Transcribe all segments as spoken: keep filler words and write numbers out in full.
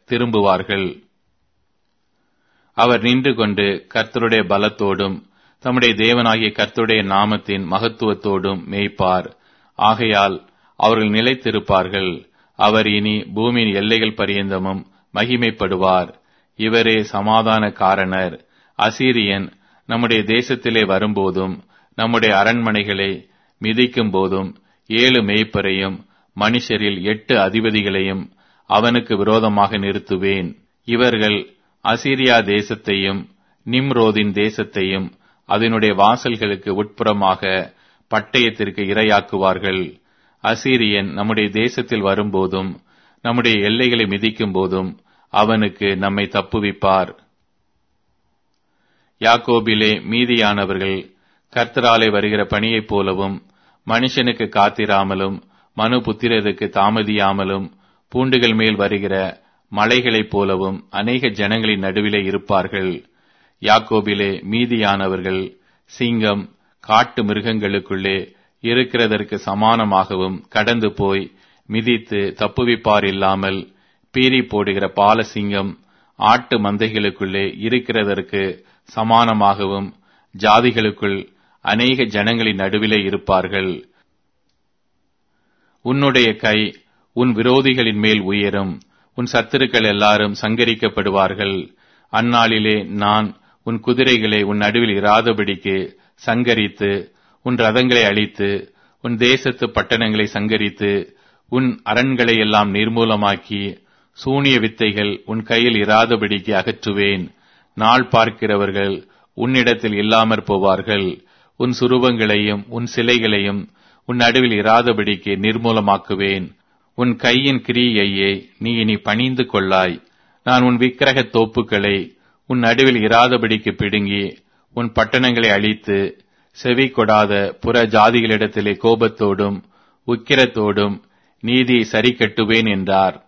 திரும்புவார்கள். அவர் நின்று கொண்டு கர்த்தருடைய பலத்தோடும் தம்முடைய தேவனாகிய கர்த்தருடைய நாமத்தின் மகத்துவத்தோடும் மேய்ப்பார். ஆகையால் அவர்கள் நிலைத்திருப்பார்கள். அவர் இனி பூமியின் எல்லைகள் பரியந்தமும் மகிமைப்படுவார். இவரே சமாதான காரணர். அசீரியன் நம்முடைய தேசத்திலே வரும்போதும் நம்முடைய அரண்மனைகளை மிதிக்கும் போதும் ஏழு மேய்ப்பரையும் மனுஷரில் எட்டு அதிபதிகளையும் அவனுக்கு விரோதமாக நிறுத்துவேன். இவர்கள் அசீரியா தேசத்தையும் நிம்ரோதின் தேசத்தையும் அதனுடைய வாசல்களுக்கு உட்புறமாக பட்டயத்திற்கு இரையாக்குவார்கள். அசீரியன் நம்முடைய தேசத்தில் வரும்போதும் நம்முடைய எல்லைகளை மிதிக்கும் போதும் அவனுக்கு நம்மை தப்புவிப்பார். யாக்கோபிலே மீதியானவர்கள் கர்த்தராலே வருகிற பணியைப் போலவும் மனுஷனுக்கு காத்திராமலும் மனு புத்திரருக்கு தாமதியாமலும் பூண்டுகள் மேல் வருகிற மலைகளைப் போலவும் அநேக ஜனங்களின் நடுவிலே இருப்பார்கள். யாக்கோபிலே மீதியானவர்கள் சிங்கம் காட்டு மிருகங்களுக்குள்ளே இருக்கிறதற்கு சமானமாகவும் கடந்து போய் மிதித்து தப்புவிப்பார் இல்லாமல் பீறி போடுகிற பால சிங்கம் ஆட்டு மந்தைகளுக்குள்ளே இருக்கிறதற்கு சமானமாகவும் ஜாதிகளுக்குள் அநேக ஜனங்களின் நடுவிலே இருப்பார்கள். உன்னுடைய கை உன் விரோதிகளின் மேல் உயரும், உன் சத்துருக்கள் எல்லாரும் சங்கரிக்கப்படுவார்கள். அந்நாளிலே நான் உன் குதிரைகளை உன் நடுவில் இராதபடிக்கு சங்கரித்து உன் ரதங்களை அழித்து உன் தேசத்து பட்டணங்களை சங்கரித்து உன் அரண்களை எல்லாம் நிர்மூலமாக்கி சூனிய வித்தைகள் உன் கையில் இராதபடிக்கு அகற்றுவேன். நாள் பார்க்கிறவர்கள் உன்னிடத்தில் இல்லாமற் போவார்கள். உன் சுரூபங்களையும் உன் சிலைகளையும் உன் நடுவில் இராதபடிக்கு நிர்மூலமாக்குவேன். உன் கையின் கிரியையை நீ இனி பணிந்து கொள்ளாய். நான் உன் விக்கிரக தோப்புக்களை உன் நடுவில் இராதபடிக்கு பிடுங்கி உன் பட்டணங்களை அழித்து செவி கொடாத புற ஜாதிகளிடத்திலே கோபத்தோடும் உக்கிரத்தோடும் நீதி சரி கட்டுவேன் என்றார்.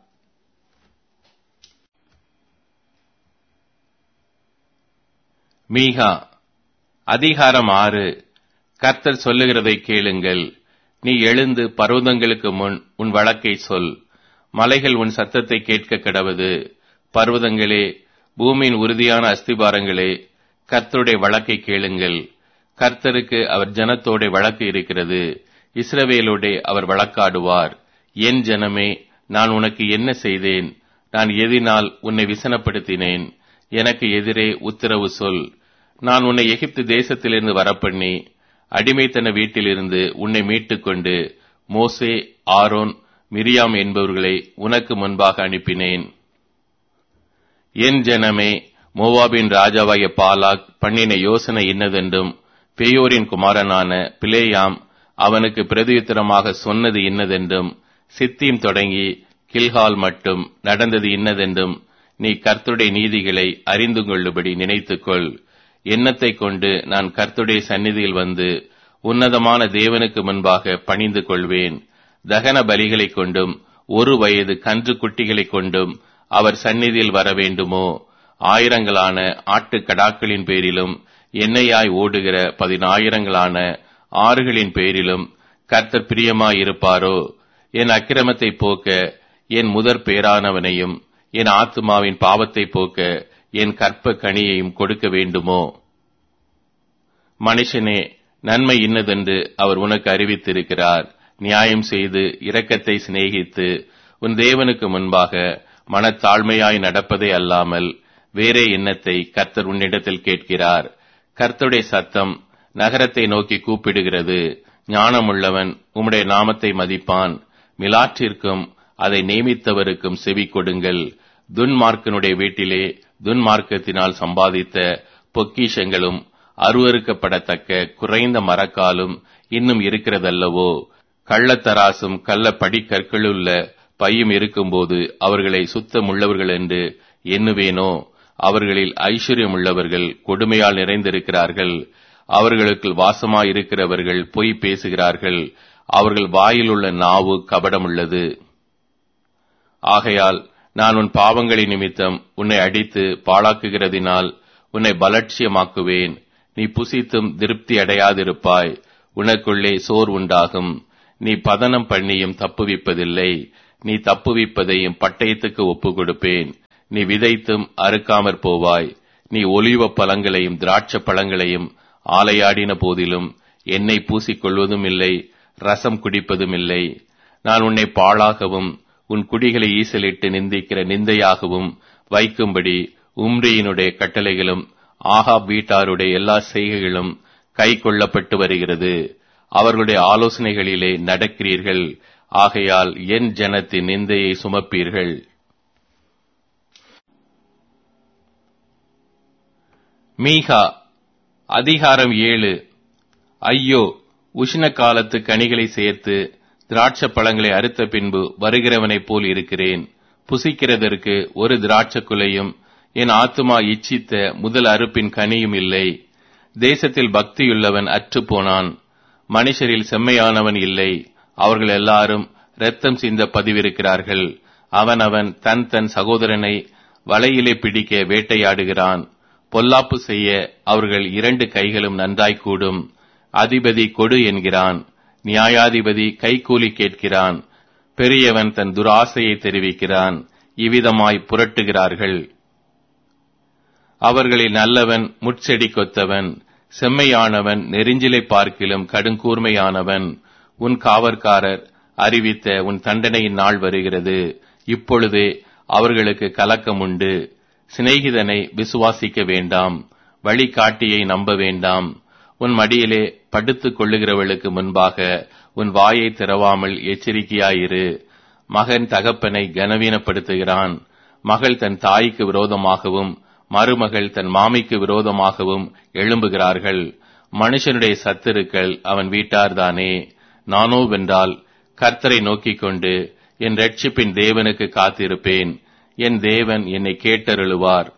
மீகா அதிகாரம் ஆறு. கர்த்தர் சொல்லுகிறதை கேளுங்கள். நீ எழுந்து பர்வதங்களுக்கு முன் உன் வழக்கை சொல். மலைகள் உன் சத்தத்தை கேட்க கடவது. பர்வதங்களே, பூமியின் உறுதியான அஸ்திபாரங்களே, கர்த்தருடைய வழக்கை கேளுங்கள். கர்த்தருக்கு அவர் ஜனத்தோட வழக்கு இருக்கிறது. இஸ்ரவேலோடே அவர் வழக்காடுவார். என் ஜனமே, நான் உனக்கு என்ன செய்தேன்? நான் எதினால் உன்னை விசனப்படுத்தினேன்? எனக்கு எதிரே உத்தரவு சொல். நான் உன்னை எகிப்து தேசத்திலிருந்து வரப்பண்ணி அடிமைத்தன வீட்டிலிருந்து உன்னை மீட்டுக்கொண்டு மோசே, ஆரோன், மிரியாம் என்பவர்களை உனக்கு முன்பாக அனுப்பினேன். என் ஜனமே, மோவாபின் ராஜாவாகிய பாலாக் பண்ணின யோசனை இன்னதென்றும் பேயோரின் குமாரனான பிலேயாம் அவனுக்கு பிரதியுத்தரமாக சொன்னது இன்னதென்றும் சித்தீம் தொடங்கி கில்கால் மட்டும் நடந்தது இன்னதென்றும் நீ கர்த்தருடைய நீதிகளை அறிந்து கொள்ளும்படி நினைத்துக்கொள். எண்ணத்தை கொண்டு நான் கர்த்தருடைய சந்நிதியில் வந்து உன்னதமான தேவனுக்கு முன்பாக பணிந்து கொள்வேன். தகன பலிகளைக் கொண்டும் ஒரு வயது கன்று குட்டிகளைக் கொண்டும் அவர் சந்நிதியில் வர வேண்டுமோ? ஆயிரங்களான ஆட்டுக்கடாக்களின் பேரிலும் எண்ணெயாய் ஓடுகிற பதினாயிரங்களான ஆறுகளின் பேரிலும் கர்த்தர் பிரியமாயிருப்பாரோ? என் அக்கிரமத்தை போக்க என் முதற் பேரானவனையும் என் ஆத்துமாவின் பாவத்தை போக்க என் கற்ப கனியையும் கொடுக்க வேண்டுமோ? மனுஷனே, நன்மை இன்னதென்று அவர் உனக்கு அறிவித்திருக்கிறார். நியாயம் செய்து இரக்கத்தை சிநேகித்து உன் தேவனுக்கு முன்பாக மனத்தாழ்மையாய் நடப்பதே அல்லாமல் வேறே எண்ணத்தை கர்த்தர் உன்னிடத்தில் கேட்கிறார். கர்த்தருடைய சத்தம் நகரத்தை நோக்கி கூப்பிடுகிறது. ஞானமுள்ளவன் உம்முடைய நாமத்தை மதிப்பான். மிலாற்றிற்கும் அதை நியமித்தவருக்கும் செவி கொடுங்கள். துன்மார்க்கனுடைய வீட்டிலே துன்மார்க்கத்தினால் சம்பாதித்த பொக்கிஷங்களும் அருவருக்கப்படத்தக்க குறைந்த மரக்காலும் இன்னும் இருக்கிறதல்லவோ? கள்ளத்தராசும் கள்ள படிக்கற்களுள்ள பையும் இருக்கும்போது அவர்களை சுத்தமுள்ளவர்கள் என்று எண்ணுவேனோ? அவர்களில் ஐஸ்வர்யம் உள்ளவர்கள் கொடுமையால் நிறைந்திருக்கிறார்கள். அவர்களுக்குள் வாசமாயிருக்கிறவர்கள் பொய் பேசுகிறார்கள். அவர்கள் வாயில் உள்ள நாவு கபடமுள்ளது. ஆகையால் நான் உன் பாவங்களின் நிமித்தம் உன்னை அடித்து பாழாக்குகிறதினால் உன்னை பலட்சியமாக்குவேன். நீ புசித்தும் திருப்தி அடையாதிருப்பாய். உனக்குள்ளே சோர் உண்டாகும். நீ பதனம் பண்ணியும் தப்புவிப்பதில்லை. நீ தப்புவிப்பதையும் பட்டயத்துக்கு ஒப்பு கொடுப்பேன். நீ விதைத்தும் அறுக்காமற் போவாய். நீ ஒலிவ பழங்களையும் திராட்சை பழங்களையும் ஆலையாடின போதிலும் எண்ணெய் பூசிக்கொள்வதும் இல்லை, ரசம் குடிப்பதும் இல்லை. நான் உன்னை பாழாகவும் உன் குடிகளை ஈசலிட்டு நிந்திக்கிற நிந்தையாகவும் வைக்கும்படி உம்ரியினுடைய கட்டளைகளும் ஆகாப் வீட்டாருடைய எல்லா செய்கைகளும் கை கொள்ளப்பட்டு வருகிறது. அவர்களுடைய ஆலோசனைகளிலே நடக்கிறீர்கள். ஆகையால் என் ஜனத்தின் நிந்தையை சுமப்பீர்கள். மீகா அதிகாரம் ஏழு. ஐயோ, உஷ்ண காலத்து கனிகளை சேர்த்து திராட்சை பழங்களை அறுத்த பின்பு வருகிறவனைப் போல் இருக்கிறேன். புசிக்கிறதற்கு ஒரு திராட்சை குலையும் என் ஆத்துமா இச்சித்த முதல் அறுப்பின் கனியும் இல்லை. தேசத்தில் பக்தியுள்ளவன் அற்று போனான். மனுஷரில் செம்மையானவன் இல்லை. அவர்கள் எல்லாரும் இரத்தம் சிந்த பதிவிருக்கிறார்கள். அவன் அவன் தன் தன் சகோதரனை வலையிலே பிடிக்க வேட்டையாடுகிறான். பொல்லாப்பு செய்ய அவர்கள் இரண்டு கைகளும் நன்றாய்க்கூடும். அதிபதி கொடு என்கிறான், நியாயாதிபதி கைக்கூலி கேட்கிறான். பெரியவன் தன் துராசையை தெரிவிக்கிறான். இவ்விதமாய் புரட்டுகிறார்கள். அவர்களில் நல்லவன் முட்செடி கொத்தவன், செம்மையானவன் நெரிஞ்சிலை பார்க்கிலும் கடுங்கூர்மையானவன். உன் காவற்காரர் அறிவித்த உன் தண்டனையின் நாள் வருகிறது. இப்பொழுதே அவர்களுக்கு கலக்கம் உண்டு. சிநேகிதனை விசுவாசிக்க வேண்டாம், வழிகாட்டியை நம்ப வேண்டாம். உன் மடியிலே படுத்துக் கொள்ளுகிறவளுக்கு முன்பாக உன் வாயை திறவாமல் எச்சரிக்கையாயிரு. மகன் தகப்பனை கனவீனப்படுத்துகிறான். மகள் தன் தாய்க்கு விரோதமாகவும் மருமகள் தன் மாமிக்கு விரோதமாகவும் எழும்புகிறார்கள். மனுஷனுடைய சத்துருக்கள் அவன் வீட்டார்தானே. நானோ வென்றால் கர்த்தரை நோக்கிக் கொண்டு என் இரட்சிப்பின் தேவனுக்கு காத்திருப்பேன். என் தேவன் என்னை கேட்டருளுவார்.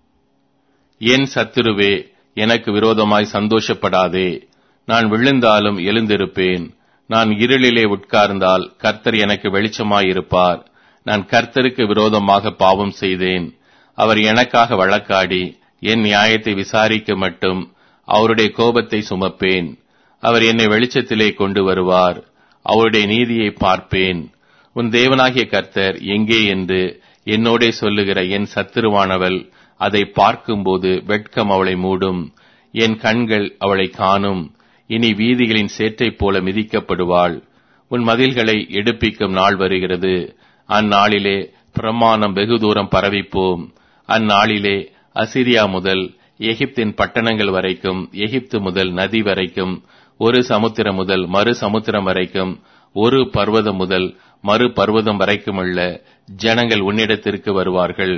என் சத்துருவே, எனக்கு விரோதமாய் சந்தோஷப்படாதே. நான் விழுந்தாலும் எழுந்திருப்பேன். நான் இருளிலே உட்கார்ந்தால் கர்த்தர் எனக்கு வெளிச்சமாயிருப்பார். நான் கர்த்தருக்கு விரோதமாக பாவம் செய்தேன். அவர் எனக்காக வழக்காடி என் நியாயத்தை விசாரிக்க மட்டும் அவருடைய கோபத்தை சுமப்பேன். அவர் என்னை வெளிச்சத்திலே கொண்டு வருவார். அவருடைய நீதியை பார்ப்பேன். உன் தேவனாகிய கர்த்தர் எங்கே என்று என்னோடே சொல்லுகிற என் சத்துருவானவள் அதை பார்க்கும்போது வெட்கம் அவளை மூடும். என் கண்கள் அவளை காணும். இனி வீதிகளின் சேற்றைப் போல மிதிக்கப்படுவாள். உன் மதில்களை எடுப்பிக்கும் நாள் வருகிறது. அந்நாளிலே பிரமாணம் வெகு தூரம் பரவிப்போம். அந்நாளிலே அசிரியா முதல் எகிப்தின் பட்டணங்கள் வரைக்கும், எகிப்து முதல் நதி வரைக்கும், ஒரு சமுத்திரம் முதல் மறு சமுத்திரம் வரைக்கும், ஒரு பர்வதம் முதல் மறு பர்வதம் வரைக்குமுள்ள ஜனங்கள் உன்னிடத்திற்கு வருவார்கள்.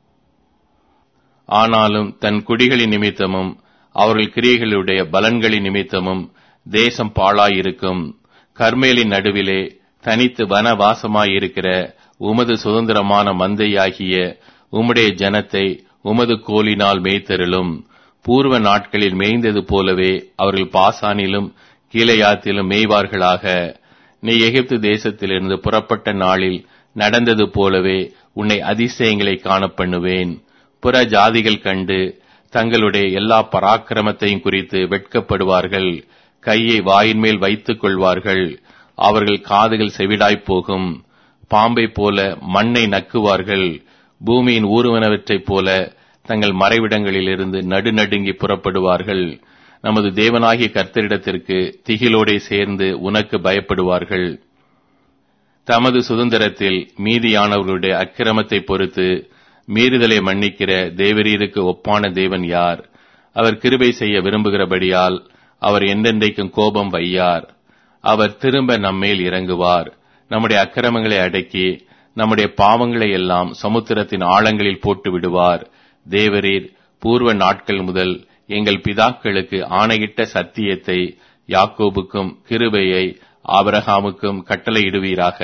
ஆனாலும் தன் குடிகளின் நிமித்தமும் அவர்கள் கிரியைகளுடைய பலன்களின் நிமித்தமும் தேசம் பாழாயிருக்கும். கர்மேலின் நடுவிலே தனித்து வனவாசமாயிருக்கிற உமது சுதந்திரமான மந்தையாகிய உம்முடைய ஜனத்தை உமது கோலினால் மேய்த்தருளும். பூர்வ நாட்களில் மேய்ந்தது போலவே அவர்கள் பாசானிலும் கீலேயாத்திலும் மேய்வார்களாக. நீ எகிப்து தேசத்திலிருந்து புறப்பட்ட நாளில் நடந்தது போலவே உன்னை அதிசயங்களை காணப்பண்ணுவேன். புற ஜாதிகள் கண்டு தங்களுடைய எல்லா பராக்கிரமத்தையும் குறித்து வெட்கப்படுவார்கள். கையை வாயின் மேல் வைத்துக் கொள்வார்கள். அவர்கள் காதுகள் செவிடாய்ப் போகும். பாம்பை போல மண்ணை நக்குவார்கள். பூமியின் ஊர்வனவற்றைப் போல தங்கள் மறைவிடங்களிலிருந்து நடுநடுங்கி புறப்படுவார்கள். நமது தேவனாகிய கர்த்தரிடத்திற்கு திகிலோடே சேர்ந்து உனக்கு பயப்படுவார்கள். தமது சுதந்திரத்தில் மீதியானவர்களுடைய அக்கிரமத்தை பொறுத்து மீறுதலை மன்னிக்கிற தேவரீருக்கு ஒப்பான தேவன் யார்? அவர் கிருபை செய்ய விரும்புகிறபடியால் அவர் என்றென்றைக்கும் கோபம் வையார். அவர் திரும்ப நம்மேல் இறங்குவார். நம்முடைய அக்கிரமங்களை அடக்கி நம்முடைய பாவங்களை எல்லாம் சமுத்திரத்தின் ஆழங்களில் போட்டு விடுவார். தேவரீர் பூர்வ நாட்கள் முதல் எங்கள் பிதாக்களுக்கு ஆணையிட்ட சத்தியத்தை யாக்கோபுக்கும் கிருபையை ஆபிரகாமுக்கும் கட்டளையிடுவீராக.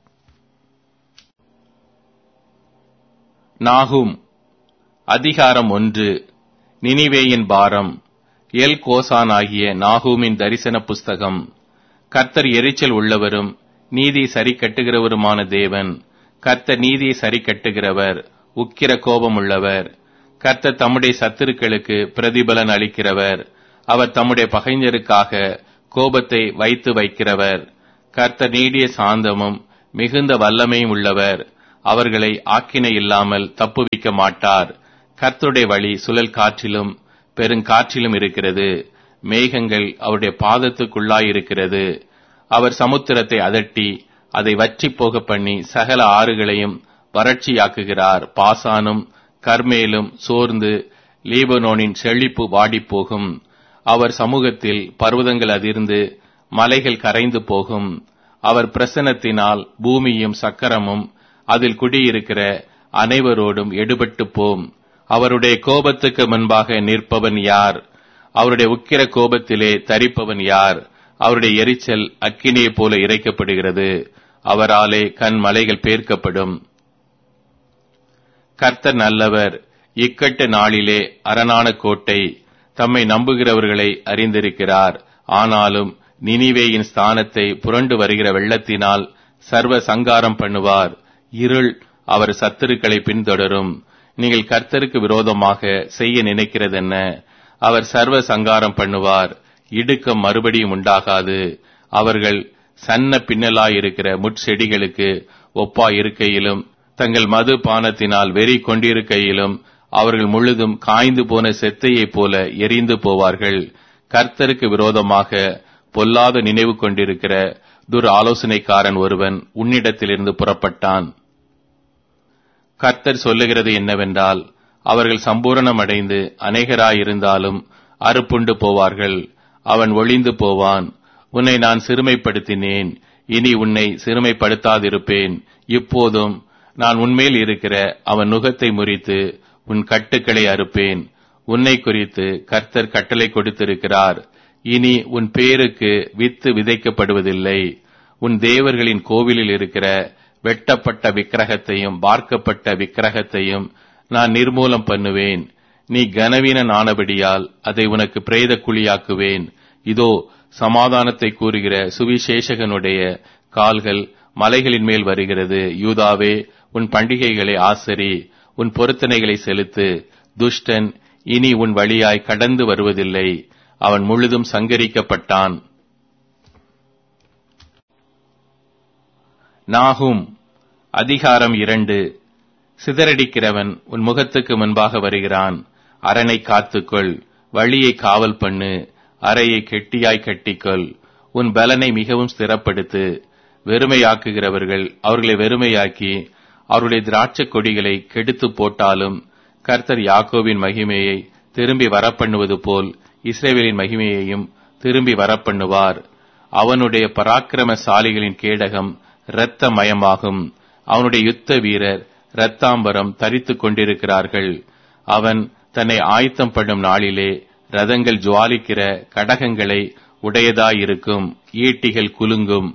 நாகும் அதிகாரம் ஒன்று. நினிவேயின் பாரம். எல் கோசான் ஆகிய நாகூமின் தரிசன புஸ்தகம். கர்த்தர் எரிச்சல் உள்ளவரும் நீதி சரி கட்டுகிறவருமான தேவன். கர்த்தர் நீதியை சரி கட்டுகிறவர், உக்கிர கோபம் உள்ளவர். கர்த்தர் தம்முடைய சத்துருக்களுக்கு பிரதிபலன் அளிக்கிறவர். அவர் தம்முடைய பகைஞருக்காக கோபத்தை வைத்து வைக்கிறவர். கர்த்தர் நீடிய சாந்தமும் மிகுந்த வல்லமையும் உள்ளவர். அவர்களை ஆக்கினை இல்லாமல் தப்புவிக்க மாட்டார். கர்த்தருடைய வழி சுழல் காற்றிலும் பெருங்காற்றிலும் இருக்கிறது. மேகங்கள் அவருடைய பாதத்துக்குள்ளாயிருக்கிறது. அவர் சமுத்திரத்தை அதட்டி அதை வற்றி போக பண்ணி சகல ஆறுகளையும் வறட்சியாக்குகிறார். பாசானும் கர்மேலும் சோர்ந்து லீபனோனின் செழிப்பு வாடிப்போகும். அவர் சமூகத்தில் பர்வதங்கள் அதிர்ந்து மலைகள் கரைந்து போகும். அவர் பிரசன்னத்தினால் பூமியும் சக்கரமும் அதில் குடியிருக்கிற அனைவரோடும் எடுபட்டு போம். அவருடைய கோபத்துக்கு முன்பாக நிற்பவன் யார்? அவருடைய உக்கிர கோபத்திலே தரிப்பவன் யார்? அவருடைய எரிச்சல் அக்கினியைப் போல இறைக்கப்படுகிறது. அவராலே கண் மலைகள் பேர்க்கப்படும். கர்த்தர் நல்லவர். இக்கட்டு நாளிலே அரணான கோட்டை. தம்மை நம்புகிறவர்களை அறிந்திருக்கிறார். ஆனாலும் நினிவேயின் ஸ்தானத்தை புரண்டு வருகிற வெள்ளத்தினால் சர்வ சங்காரம் பண்ணுவார். இருள் அவர் சத்துருக்களை பின்தொடரும். நீங்கள் கர்த்தருக்கு விரோதமாக செய்ய நினைக்கிறதென்ன? அவர் சர்வ சங்காரம் பண்ணுவார். இடுக்கம் மறுபடியும் உண்டாகாது. அவர்கள் சன்ன பின்னலாயிருக்கிற முட்செடிகளுக்கு ஒப்பாயிருக்கையிலும் தங்கள் மது பானத்தினால் வெறி கொண்டிருக்கையிலும் அவர்கள் முழுதும் காய்ந்து போன செத்தையைப் போல எரிந்து போவார்கள். கர்த்தருக்கு விரோதமாக பொல்லாத நினைவு கொண்டிருக்கிற துர் ஆலோசனைக்காரன் ஒருவன் உன்னிடத்திலிருந்து புறப்பட்டான். கர்த்தர் சொல்லுகிறது என்னவென்றால், அவர்கள் சம்பூரணமடைந்து அநேகராயிருந்தாலும் அறுப்புண்டு போவார்கள். அவன் ஒளிந்து போவான். உன்னை நான் சிறுமைப்படுத்தினேன், இனி உன்னை சிறுமைப்படுத்தாதிருப்பேன். இப்போதும் நான் உன்மேல் இருக்கிற அவன் நுகத்தை முறித்து உன் கட்டுக்களை அறுப்பேன். உன்னை குறித்து கர்த்தர் கட்டளை கொடுத்திருக்கிறார். இனி உன் பேருக்கு வித்து விதைக்கப்படுவதில்லை. உன் தேவர்களின் கோவிலில் இருக்கிற வெட்டப்பட்ட விக்கிரகத்தையும் பார்க்கப்பட்ட விக்கிரகத்தையும் நான் நிர்மூலம் பண்ணுவேன். நீ கனவீனன் ஆனபடியால் அதை உனக்கு பிரேத குழியாக்குவேன். இதோ சமாதானத்தை கூறுகிற சுவிசேஷகனுடைய கால்கள் மலைகளின் மேல் வருகிறது. யூதாவே, உன் பண்டிகைகளை ஆசரி, உன் பொருத்தனைகளை செலுத்து. துஷ்டன் இனி உன் வழியாய் கடந்து வருவதில்லை. அவன் முழுதும் சங்கரிக்கப்பட்டான். நாகும் அதிகாரம் இரண்டு. சிதறடிக்கிறவன் உன் முகத்துக்கு முன்பாக வருகிறான். அரணை காத்துக்கொள், வழியை காவல் பண்ணு, அறையை கெட்டியாய் கட்டிக்கொள். உன் பலனை மிகவும் ஸ்திரப்படுத்து. வெறுமையாக்குகிறவர்கள் அவர்களை வெறுமையாக்கி அவருடைய திராட்சை கொடிகளை கெடுத்து போட்டாலும் கர்த்தர் யாக்கோபின் மகிமையை திரும்பி வரப்பண்ணுவது போல் இஸ்ரவேலின் மகிமையையும் திரும்பி வரப்பண்ணுவார். அவனுடைய பராக்கிரமசாலிகளின் கேடகம் இரத்த மயமாகும். அவனுடைய யுத்த வீரர் இரத்தாம்பரம் தரித்துக் கொண்டிருக்கிறார்கள். அவன் தன்னை ஆயத்தம் பண்ணும் நாளிலே ரதங்கள் ஜுவாலிக்கிற கடகங்களை உடையதாயிருக்கும். ஈட்டிகள் குலுங்கும்.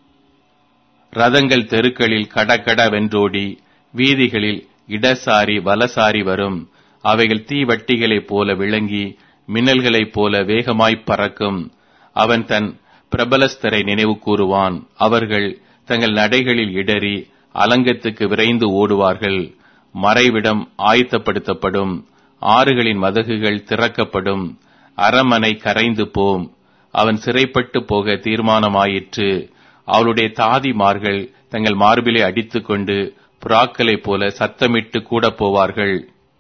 ரதங்கள் தெருக்களில் கடகட வென்றோடி வீதிகளில் இடசாரி வலசாரி வரும். அவைகள் தீவட்டிகளைப் போல விளங்கி மின்னல்களைப் போல வேகமாய்ப் பறக்கும். அவன் தன் பிரபலஸ்தரை நினைவு கூறுவான். அவர்கள் தங்கள் நடைகளில் இடறி அலங்கத்துக்கு விரைந்து ஓடுவார்கள். மறைவிடம் ஆயத்தப்படுத்தப்படும். ஆறுகளின் மதகுகள் திறக்கப்படும். அரமனை கரைந்து போம். அவன் சிறைப்பட்டு போக தீர்மானமாயிற்று. அவளுடைய தாதிமார்கள் தங்கள் மார்பிலை அடித்துக் கொண்டு புறாக்களைப் போல சத்தமிட்டு கூட போவார்கள்.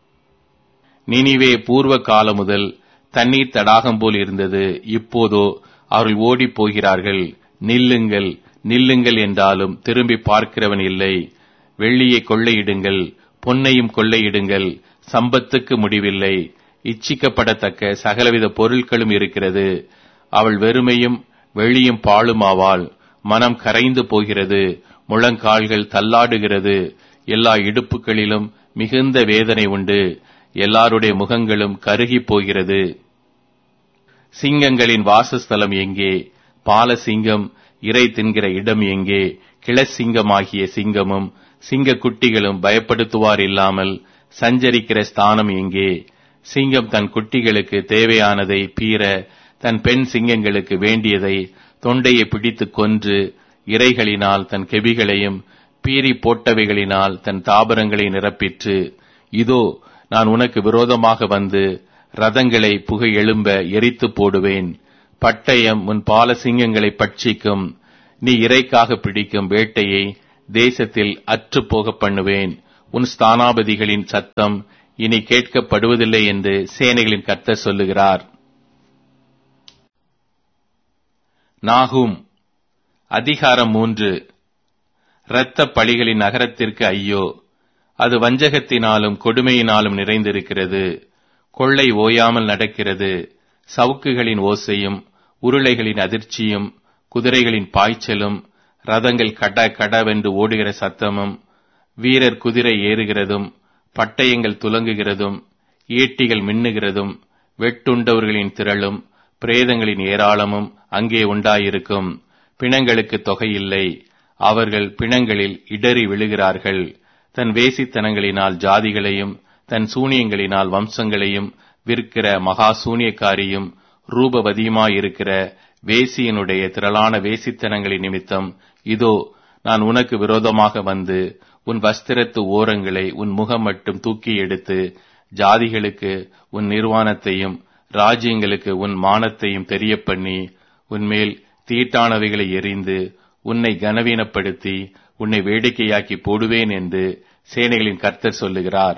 நினிவே பூர்வ காலம் முதல் தண்ணீர் தடாகம் போல் இருந்தது. இப்போதோ அவர்கள் ஓடிப் போகிறார்கள். நில்லுங்கள், நில்லுங்கள் என்றாலும் திரும்பி பார்க்கிறவன் இல்லை. வெள்ளியை கொள்ளையிடுங்கள், பொன்னையும் கொள்ளையிடுங்கள், சம்பத்துக்கு முடிவில்லை. இச்சிக்கப்படத்தக்க சகலவித பொருட்களும் இருக்கிறது. அவள் வெறுமையும் வெளியும் பாழுமாவாள். மனம் கரைந்து போகிறது. முழங்கால்கள் தள்ளாடுகிறது. எல்லா இடுப்புகளிலும் மிகுந்த வேதனை உண்டு. எல்லாருடைய முகங்களும் கருகி போகிறது. சிங்கங்களின் வாசஸ்தலம் எங்கே? பாலசிங்கம் இறை தின்கிற இடம் எங்கே? கிளசிங்கமாகிய சிங்கமும் சிங்க குட்டிகளும் பயப்படுத்துவார் இல்லாமல் சஞ்சரிக்கிற ஸ்தானம் எங்கே? சிங்கம் தன் குட்டிகளுக்கு தேவையானதை பீற தன் பெண் சிங்கங்களுக்கு வேண்டியதை தொண்டையை பிடித்து கொன்று இறைகளினால் தன் கெபிகளையும் பீறி போட்டவைகளினால் தன் தாபரங்களை நிரப்பிற்று. இதோ நான் உனக்கு விரோதமாக வந்து ரதங்களை புகை எழும்ப எரித்து போடுவேன். பட்டயம் உன் பால சிங்கங்களை பட்சிக்கும். நீ இறைக்காக பிடிக்கும் வேட்டையை தேசத்தில் அற்று போக பண்ணுவேன். உன் ஸ்தானாபதிகளின் சத்தம் இனி கேட்கப்படுவதில்லை என்று சேனைகளின் கர்த்தர் சொல்லுகிறார். நாகும் அதிகாரம் மூன்று. இரத்த பழிகளின் நகரத்திற்கு ஐயோ! அது வஞ்சகத்தினாலும் கொடுமையினாலும் நிறைந்திருக்கிறது. கொள்ளை ஓயாமல் நடக்கிறது. சவுக்குகளின் ஓசையும் உருளைகளின் அதிர்ச்சியும் குதிரைகளின் பாய்ச்சலும் ரதங்கள் கட கடவென்று ஓடுகிற சத்தமும் வீரர் குதிரை ஏறுகிறதும் பட்டயங்கள் துலங்குகிறதும் ஈட்டிகள் மின்னுகிறதும் வெட்டுண்டவர்களின் திரளும் பிரேதங்களின் ஏராளமும் அங்கே உண்டாயிருக்கும். பிணங்களுக்கு தொகையில்லை. அவர்கள் பிணங்களில் இடறி விழுகிறார்கள். தன் வேசித்தனங்களினால் ஜாதிகளையும் தன் சூனியங்களினால் வம்சங்களையும் விற்கிற மகா சூனியக்காரியும் ரூபவதியுமாயிருக்கிற வேசியனுடைய திரளான வேசித்தனங்களின் நிமித்தம் இதோ நான் உனக்கு விரோதமாக வந்து உன் வஸ்திரத்து ஓரங்களை உன் முகம் மட்டும் தூக்கி எடுத்து ஜாதிகளுக்கு உன் நிர்வாணத்தையும் ராஜ்யங்களுக்கு உன் மானத்தையும் தெரியப்பண்ணி உன்மேல் தீட்டானவைகளை எறிந்து உன்னை கனவீனப்படுத்தி உன்னை வேடிக்கையாக்கி போடுவேன் என்று சேனைகளின் கர்த்தர் சொல்லுகிறார்.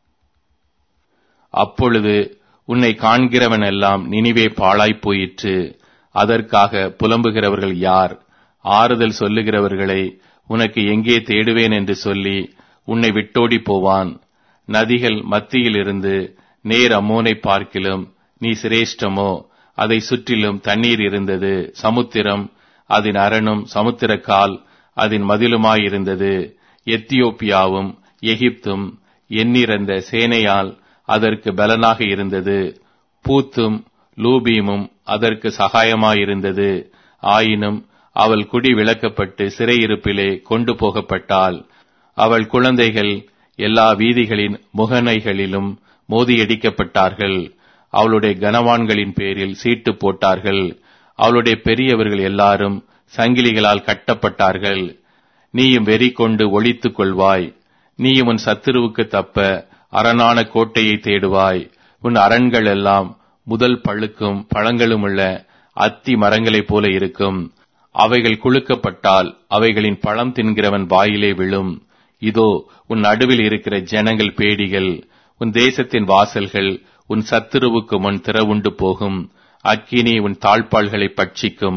அப்பொழுது உன்னை காண்கிறவனெல்லாம் நினிவே பாழாய்ப் போயிற்று. அதற்காக புலம்புகிறவர்கள் யார்? ஆறுதல் சொல்லுகிறவர்களை உனக்கு எங்கே தேடுவேன் என்று சொல்லி உன்னை விட்டோடி போவான். நதிகள் மத்தியில் இருந்து நேர் அம்மோனை பார்க்கிலும் நீ சிரேஷ்டமோ? அதை சுற்றிலும் தண்ணீர் இருந்தது. சமுத்திரம் அதன் அரணும் சமுத்திரக்கால் அதன் மதிலுமாயிருந்தது. எத்தியோப்பியாவும் எகிப்தும் எண்ணிறந்த சேனையால் அதற்கு பலனாக இருந்தது. பூத்தும் லூபீமும் அதற்கு சகாயமாயிருந்தது. ஆயினும் அவள் குடி விலக்கப்பட்டு சிறையிருப்பிலே கொண்டு போகப்பட்டாள். அவள் குழந்தைகள் எல்லா வீதிகளின் முகனைகளிலும் மோதியடிக்கப்பட்டார்கள். அவளுடைய கனவான்களின் பேரில் சீட்டு போட்டார்கள். அவளுடைய பெரியவர்கள் எல்லாரும் சங்கிலிகளால் கட்டப்பட்டார்கள். நீயும் வெறி கொண்டு ஒளித்துக் கொள்வாய். நீயும் உன் சத்துருவுக்கு தப்ப அரணான கோட்டையை தேடுவாய். உன் அரண்கள் எல்லாம் முதல் பழுக்கும் பழங்களுமுள்ள அத்தி மரங்களைப் போல இருக்கும். அவைகள் குலுக்கப்பட்டால் அவைகளின் பழம் தின்கிறவன் வாயிலே விழும். இதோ உன் நடுவில் இருக்கிற ஜனங்கள் பேடிகள். உன் தேசத்தின் வாசல்கள் உன் சத்துருவுக்கு முன் திறவுண்டு போகும். அக்கினி உன் தாழ்பாள்களை பட்சிக்கும்.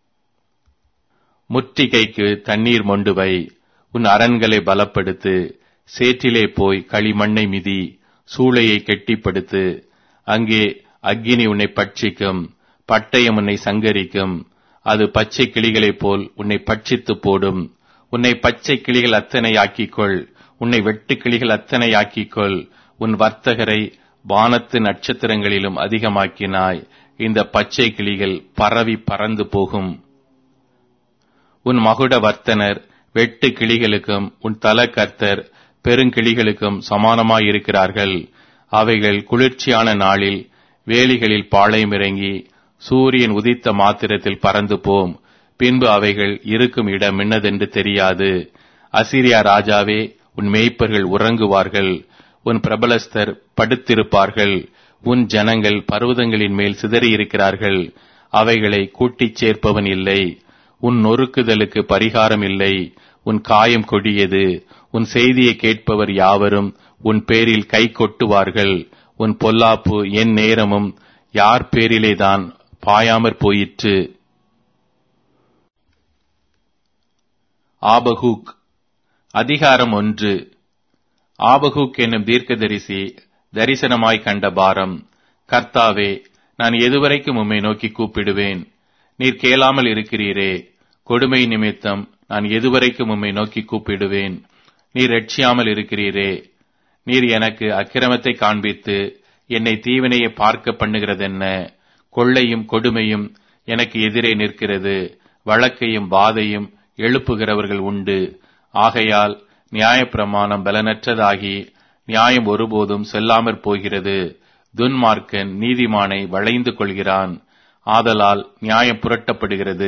முற்றிகைக்கு தண்ணீர் மொண்டு வை. உன் அரண்களை பலப்படுத்து. சேற்றிலே போய் களிமண்ணை மிதி. சூளையை கெட்டிப்படுத்து. அங்கே அக்கினி உன்னை பட்சிக்கும். பட்டயம் உன்னை சங்கரிக்கும். அது பச்சை கிளிகளைப் போல் உன்னை பட்சித்து போடும். உன்னை பச்சை கிளிகள் அத்தனை ஆக்கிக்கொள். உன்னை வெட்டு கிளிகள் அத்தனை ஆக்கிக்கொள். உன் வர்த்தகரை வானத்து நட்சத்திரங்களிலும் அதிகமாக்கினாய். இந்த பச்சை கிளிகள் பரவி பறந்து போகும். உன் மகுட வர்த்தனர் வெட்டு கிளிகளுக்கும் உன் தல கர்த்தர் பெருங்கிளிகளுக்கும் சமானமாயிருக்கிறார்கள். அவைகள் குளிர்ச்சியான நாளில் வேலிகளில் பாளையமிறங்கி சூரியன் உதித்த மாத்திரத்தில் பறந்து போம். பின்பு அவைகள் இருக்கும் இடம் என்னதென்று தெரியாது. அசீரியா ராஜாவே, உன் மேய்ப்பர்கள் உறங்குவார்கள். உன் பிரபலஸ்தர் படுத்திருப்பார்கள். உன் ஜனங்கள் பர்வதங்களின் மேல் சிதறியிருக்கிறார்கள். அவைகளை கூட்டிச் சேர்ப்பவன் இல்லை. உன் நொறுக்குதலுக்கு பரிகாரம் இல்லை. உன் காயம் கொடியது. உன் செய்தியை கேட்பவர் யாவரும் உன் பேரில் கை கொட்டுவார்கள். உன் பொல்லாப்பு என் நேரமும் யார் பேரிலேதான் பாயாமற் போயிற்று. ஆபகூக் அதிகாரம் ஒன்று. ஆபகூக் என்னும் தீர்க்கதரிசி தரிசனமாய் கண்ட பாரம். கர்த்தாவே, நான் எதுவரைக்கும் உம்மை நோக்கி கூப்பிடுவேன்? நீர் கேளாமல் இருக்கிறீரே. கொடுமை நிமித்தம் நான் எதுவரைக்கும் உம்மை நோக்கி கூப்பிடுவேன்? நீர் ரட்சியாமல் இருக்கிறீரே. நீர் எனக்கு அக்கிரமத்தை காண்பித்து என்னை தீவினையை பார்க்க பண்ணுகிறதென்ன? கொள்ளையும் கொடுமையும் எனக்கு எதிரே நிற்கிறது. வழக்கையும் வாதையும் எழுப்புகிறவர்கள் உண்டு. ஆகையால் நியாயப்பிரமாணம் பலனற்றதாகி நியாயம் ஒருபோதும் செல்லாமற் போகிறது. துன்மார்க்கன் நீதிமானை வளைந்து கொள்கிறான். ஆதலால் நியாயம் புரட்டப்படுகிறது.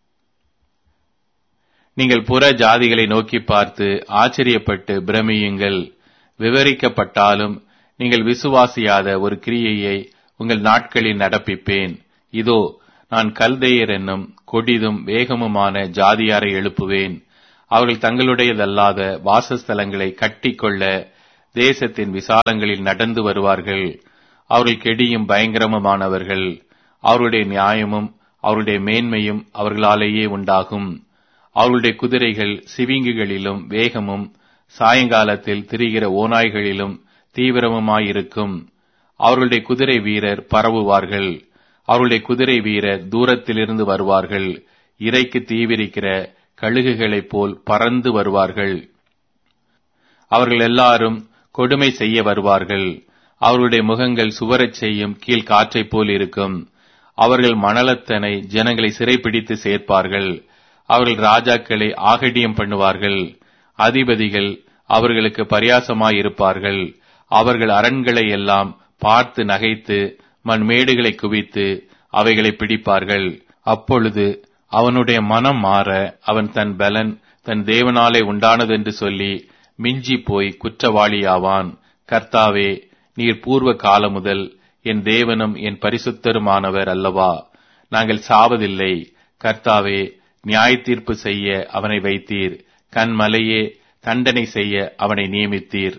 நீங்கள் புற ஜாதிகளை நோக்கி பார்த்து ஆச்சரியப்பட்டு பிரமியுங்கள். விவரிக்கப்பட்டாலும் நீங்கள் விசுவாசியாத ஒரு கிரியையை உங்கள் நாட்களில் நடப்பிப்பேன். இதோ, நான் கல்தேயர் என்னும் கொடிதும் வேகமுமான ஜாதியாரை எழுப்புவேன். அவர்கள் தங்களுடையதல்லாத வாசஸ்தலங்களை கட்டிக்கொள்ள தேசத்தின் விசாலங்களில் நடந்து வருவார்கள். அவர்கள் கெடியும் பயங்கரமுமானவர்கள். அவருடைய நியாயமும் அவருடைய மேன்மையும் அவர்களாலேயே உண்டாகும். அவர்களுடைய குதிரைகள் சிவிங்குகளிலும் வேகமும் சாயங்காலத்தில் திரிகிற ஓநாய்களிலும் தீவிரமுமாயிருக்கும். அவர்களுடைய குதிரை வீரர் பரவுவார்கள். அவருடைய குதிரை வீரர் தூரத்திலிருந்து வருவார்கள். இறைக்கு தீவிரிக்கிற கழுகுகளைப் போல் பறந்து வருவார்கள். அவர்கள் எல்லாரும் கொடுமை செய்ய வருவார்கள். அவர்களுடைய முகங்கள் சுவரச் செய்யும் கீழ் காற்றைப் போல் இருக்கும். அவர்கள் மணலத்தனை ஜனங்களை சிறைப்பிடித்து சேர்ப்பார்கள். அவர்கள் ராஜாக்களை ஆகடியம் பண்ணுவார்கள். அதிபதிகள் அவர்களுக்கு பரியாசமாயிருப்பார்கள். அவர்கள் அரண்களை எல்லாம் பார்த்து நகைத்து மண்மேடுகளை குவித்து அவைகளை பிடிப்பார்கள். அப்பொழுது அவனுடைய மனம் மாற அவன் தன் பலன் தன் தேவனாலே உண்டானதென்று சொல்லி மிஞ்சி போய் குற்றவாளியாவான். கர்த்தாவே, நீர் பூர்வ காலம் முதல் என் தேவனும் என் பரிசுத்தருமானவர் அல்லவா? நாங்கள் சாவதில்லை. கர்த்தாவே, நியாய தீர்ப்பு செய்ய அவனை வைத்தீர். கண்மலையே, தண்டனை செய்ய அவனை நியமித்தீர்.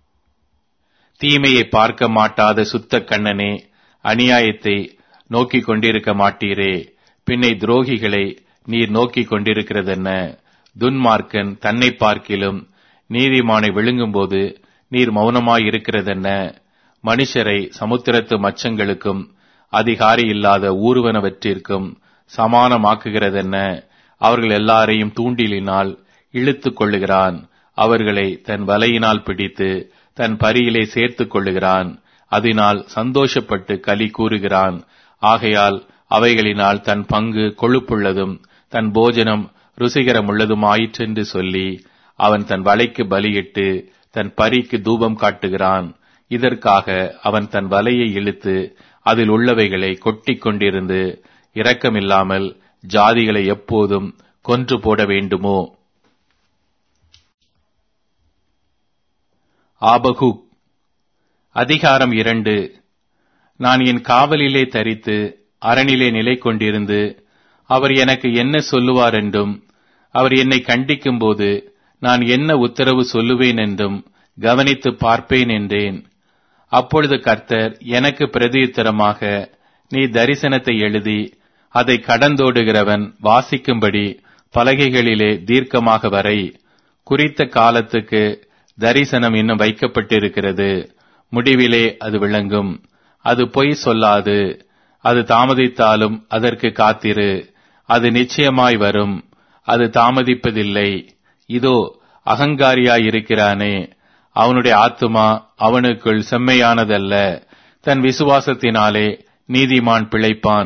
தீமையை பார்க்க மாட்டாத சுத்த கண்ணனே, அநியாயத்தை நோக்கிக் கொண்டிருக்க மாட்டீரே. பின்னை துரோகிகளை நீர் நோக்கிக் கொண்டிருக்கிறதென்ன? துன்மார்க்கன் தன்னை பார்க்கிலும் நீதிமானை விழுங்கும்போது நீர் மௌனமாயிருக்கிறதென்ன? மனுஷரை சமுத்திரத்து மச்சங்களுக்கும் அதிகாரி இல்லாத ஊர்வனவற்றிற்கும் சமானமாக்குகிறதென்ன? அவர்கள் எல்லாரையும் தூண்டிலினால் இழுத்துக் கொள்ளுகிறான். அவர்களை தன் வலையினால் பிடித்து தன் பரியிலே சேர்த்துக் கொள்ளுகிறான். அதனால் சந்தோஷப்பட்டு களி கூறுகிறான். ஆகையால் அவைகளினால் தன் பங்கு கொழுப்புள்ளதும் தன் போஜனம் ருசிகரமுள்ளதுமாயிற்றென்று சொல்லி அவன் தன் வலைக்கு பலியிட்டு தன் பரிக்கு தூபம் காட்டுகிறான். இதற்காக அவன் தன் வலையை இழுத்து அதில் உள்ளவைகளை கொட்டிக் கொண்டிருந்து இரக்கமில்லாமல் ஜாதிகளை எப்போதும் கொன்று போட வேண்டுமோ? ஆபகுக் அதிகாரம் இரண்டு. நான் என் காவலிலே தரித்து அரணிலே நிலை கொண்டிருந்து அவர் எனக்கு என்ன சொல்லுவார் என்றும் அவர் என்னை கண்டிக்கும் போது நான் என்ன உத்தரவு சொல்லுவேன் என்றும் கவனித்து பார்ப்பேன் என்றேன். அப்பொழுது கர்த்தர் எனக்கு பிரதியுத்தரமாக, நீ தரிசனத்தை எழுதி அதை கடந்தோடுகிறவன் வாசிக்கும்படி பலகைகளிலே தீர்க்கமாக வரை. குறித்த காலத்துக்கு தரிசனம் இன்னும் வைக்கப்பட்டிருக்கிறது. முடிவிலே அது விளங்கும். அது பொய் சொல்லாது. அது தாமதித்தாலும் அதற்கு காத்திரு. அது நிச்சயமாய் வரும். அது தாமதிப்பதில்லை. இதோ அகங்காரியாயிருக்கிறானே, அவனுடைய ஆத்துமா அவனுக்குள் செம்மையானதல்ல. தன் விசுவாசத்தினாலே நீதிமான் பிழைப்பான்.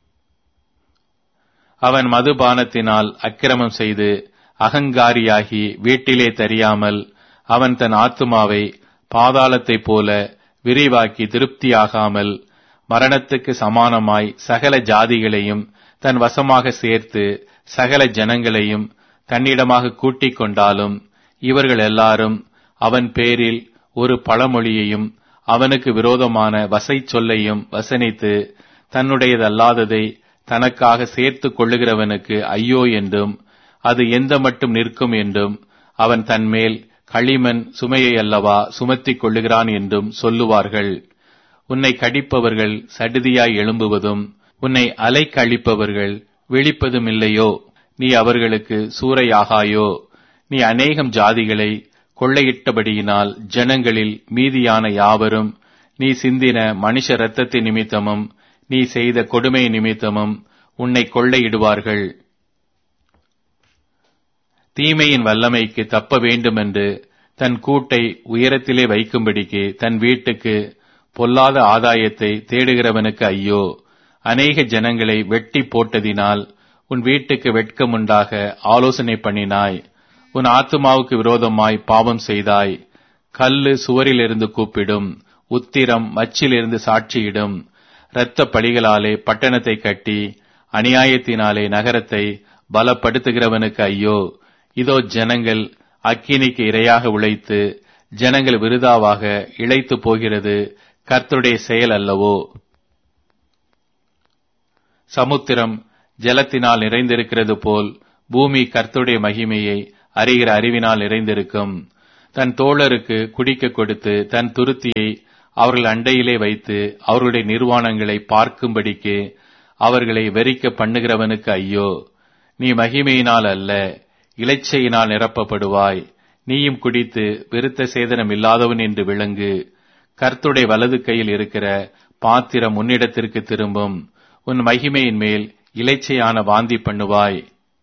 அவன் மதுபானத்தினால் அக்கிரமம் செய்து அகங்காரியாகி வீட்டிலே தெரியாமல் அவன் தன் ஆத்துமாவை பாதாளத்தைப் போல விரிவாக்கி திருப்தியாகாமல் மரணத்துக்கு சமானமாய் சகல ஜாதிகளையும் தன் வசமாக சேர்த்து சகல ஜனங்களையும் தன்னிடமாக கூட்டிக் கொண்டாலும் இவர்கள் எல்லாரும் அவன் பேரில் ஒரு பழமொழியையும் அவனுக்கு விரோதமான வசை சொல்லையும் வசனித்து தன்னுடையதல்லாததை தனக்காக சேர்த்து கொள்ளுகிறவனுக்கு ஐயோ என்றும் அது எந்த மட்டும் நிற்கும் என்றும் அவன் தன்மேல் களிமண் சுமையை அல்லவா சுமத்திக் கொள்ளுகிறான் என்றும் சொல்லுவார்கள். உன்னை கடிப்பவர்கள் சடுதியாய் எழும்புவதும் உன்னை அலைக்கழிப்பவர்கள் விழிப்பதும் இல்லையோ? நீ அவர்களுக்கு சூறையாகாயோ? நீ அநேகம் ஜாதிகளை கொள்ளையிட்டபடியினால் ஜனங்களில் மீதியான யாவரும் நீ சிந்தின மனுஷ இரத்தத்தின் நிமித்தமும் நீ செய்த கொடுமை நிமித்தமும் உன்னை கொள்ளையிடுவார்கள். தீமையின் வல்லமைக்கு தப்ப வேண்டுமென்று தன் கூட்டை உயரத்திலே வைக்கும்படிக்கு தன் வீட்டுக்கு பொல்லாத ஆதாயத்தை தேடுகிறவனுக்கு ஐயோ! அநேக ஜனங்களை வெட்டி போட்டதினால் உன் வீட்டுக்கு வெட்கமுண்டாக ஆலோசனை பண்ணினாய். உன் ஆத்துமாவுக்கு விரோதமாய் பாவம் செய்தாய். கல்லு சுவரிலிருந்து கூப்பிடும், உத்திரம் மச்சிலிருந்து சாட்சியிடும். இரத்த பழிகளாலே பட்டணத்தை கட்டி அநியாயத்தினாலே நகரத்தை பலப்படுத்துகிறவனுக்கு ஐயோ! இதோ ஜனங்கள் அக்கினிக்கு இரையாக உழைத்து ஜனங்கள் விருதாவாக இளைத்து போகிறது கர்த்தருடைய செயல் அல்லவோ? சமுத்திரம் ஜலத்தினால் நிறைந்திருக்கிறது போல் பூமி கர்த்தருடைய மகிமையை அறிகிற அறிவினால் நிறைந்திருக்கும். தன் தோழருக்கு குடிக்க கொடுத்து தன் துருத்தியை அவர்கள் அண்டையிலே வைத்து அவர்களுடைய நிர்வாணங்களை பார்க்கும்படிக்கு அவர்களை வெறிக்க பண்ணுகிறவனுக்கு ஐயோ! நீ மகிமையினால் அல்ல, இளைச்சையினால் நிரப்பப்படுவாய். நீயும் குடித்து விருத்த சேதனம் இல்லாதவன் என்று விளங்கு. கர்த்தருடைய வலது கையில் இருக்கிற பாத்திரம் உன்னிடத்திற்கு திரும்பும். உன் மகிமையின் மேல் இளைச்சையான வாந்தி பண்ணுவாய்.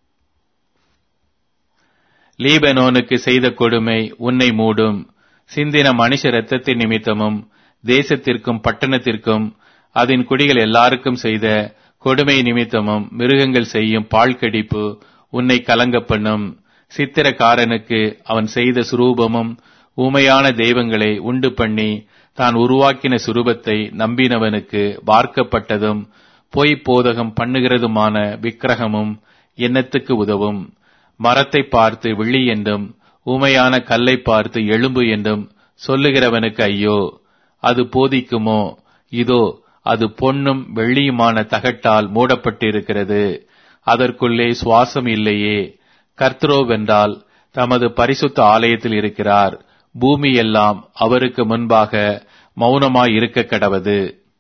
லீபனோனுக்கு செய்த கொடுமை உன்னை மூடும். சிந்தின மனுஷ இரத்தத்தின் நிமித்தமும் தேசத்திற்கும் பட்டணத்திற்கும் அதன் குடிகள் எல்லாருக்கும் செய்த கொடுமை நிமித்தமும் மிருகங்கள் செய்யும் பாழ்கடிப்பு உன்னை கலங்க பண்ணும். சித்திரக்காரனுக்கு அவன் செய்த சுரூபமும் ஊமையான தெய்வங்களை உண்டு பண்ணி தான் உருவாக்கின சுரூபத்தை நம்பினவனுக்கு வார்க்கப்பட்டதும் பொய் போதகம் பண்ணுகிறதுமான விக்கிரகமும் எண்ணத்துக்கு உதவும். மரத்தை பார்த்து விழி என்றும் ஊமையான கல்லை பார்த்து எலும்பு என்றும் சொல்லுகிறவனுக்கு ஐயோ! அது போதிக்குமோ? இதோ அது பொன்னும் வெள்ளியுமான தகட்டால் மூடப்பட்டிருக்கிறது, அதற்குள்ளே சுவாசம் இல்லையே. கர்த்தரோவென்றால் தமது பரிசுத்த ஆலயத்தில் இருக்கிறார். பூமி எல்லாம் அவருக்கு முன்பாக மௌனமாய் இருக்க கடவது.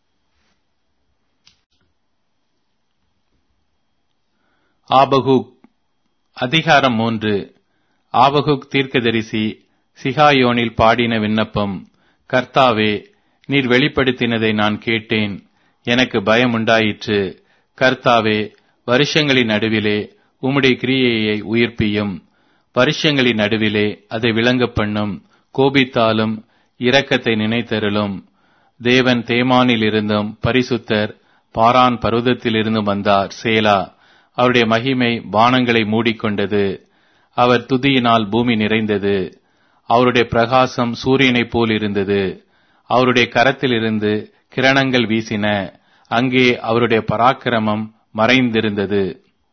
ஆபகுக் அதிகாரம் மூன்று. ஆபகுக் தீர்க்கதரிசி சிகாயோனில் பாடின விண்ணப்பம். கர்த்தாவே, நீர் வெளிப்படுத்தினதை நான் கேட்டேன், எனக்கு பயம் உண்டாயிற்று. கர்த்தாவே, வருஷங்களின் நடுவிலே உம்முடைய கிரியையை உயிர்ப்பியும். வருஷங்களின் நடுவிலே அதை விளங்க பண்ணும். கோபித்தாலும் இரக்கத்தை நினைத்தருளும். தேவன் தேமானில் இருந்தும் பரிசுத்தர் பாரான் பர்வதத்திலிருந்தும் வந்தார். சேலா. அவருடைய மகிமை வானங்களை மூடிக்கொண்டது. அவர் துதியினால் பூமி நிறைந்தது. அவருடைய பிரகாசம் சூரியனைப் போல் இருந்தது. அவருடைய கரத்திலிருந்து கிரணங்கள் வீசின. அங்கே அவருடைய பராக்கிரமம் மறைந்திருந்தது.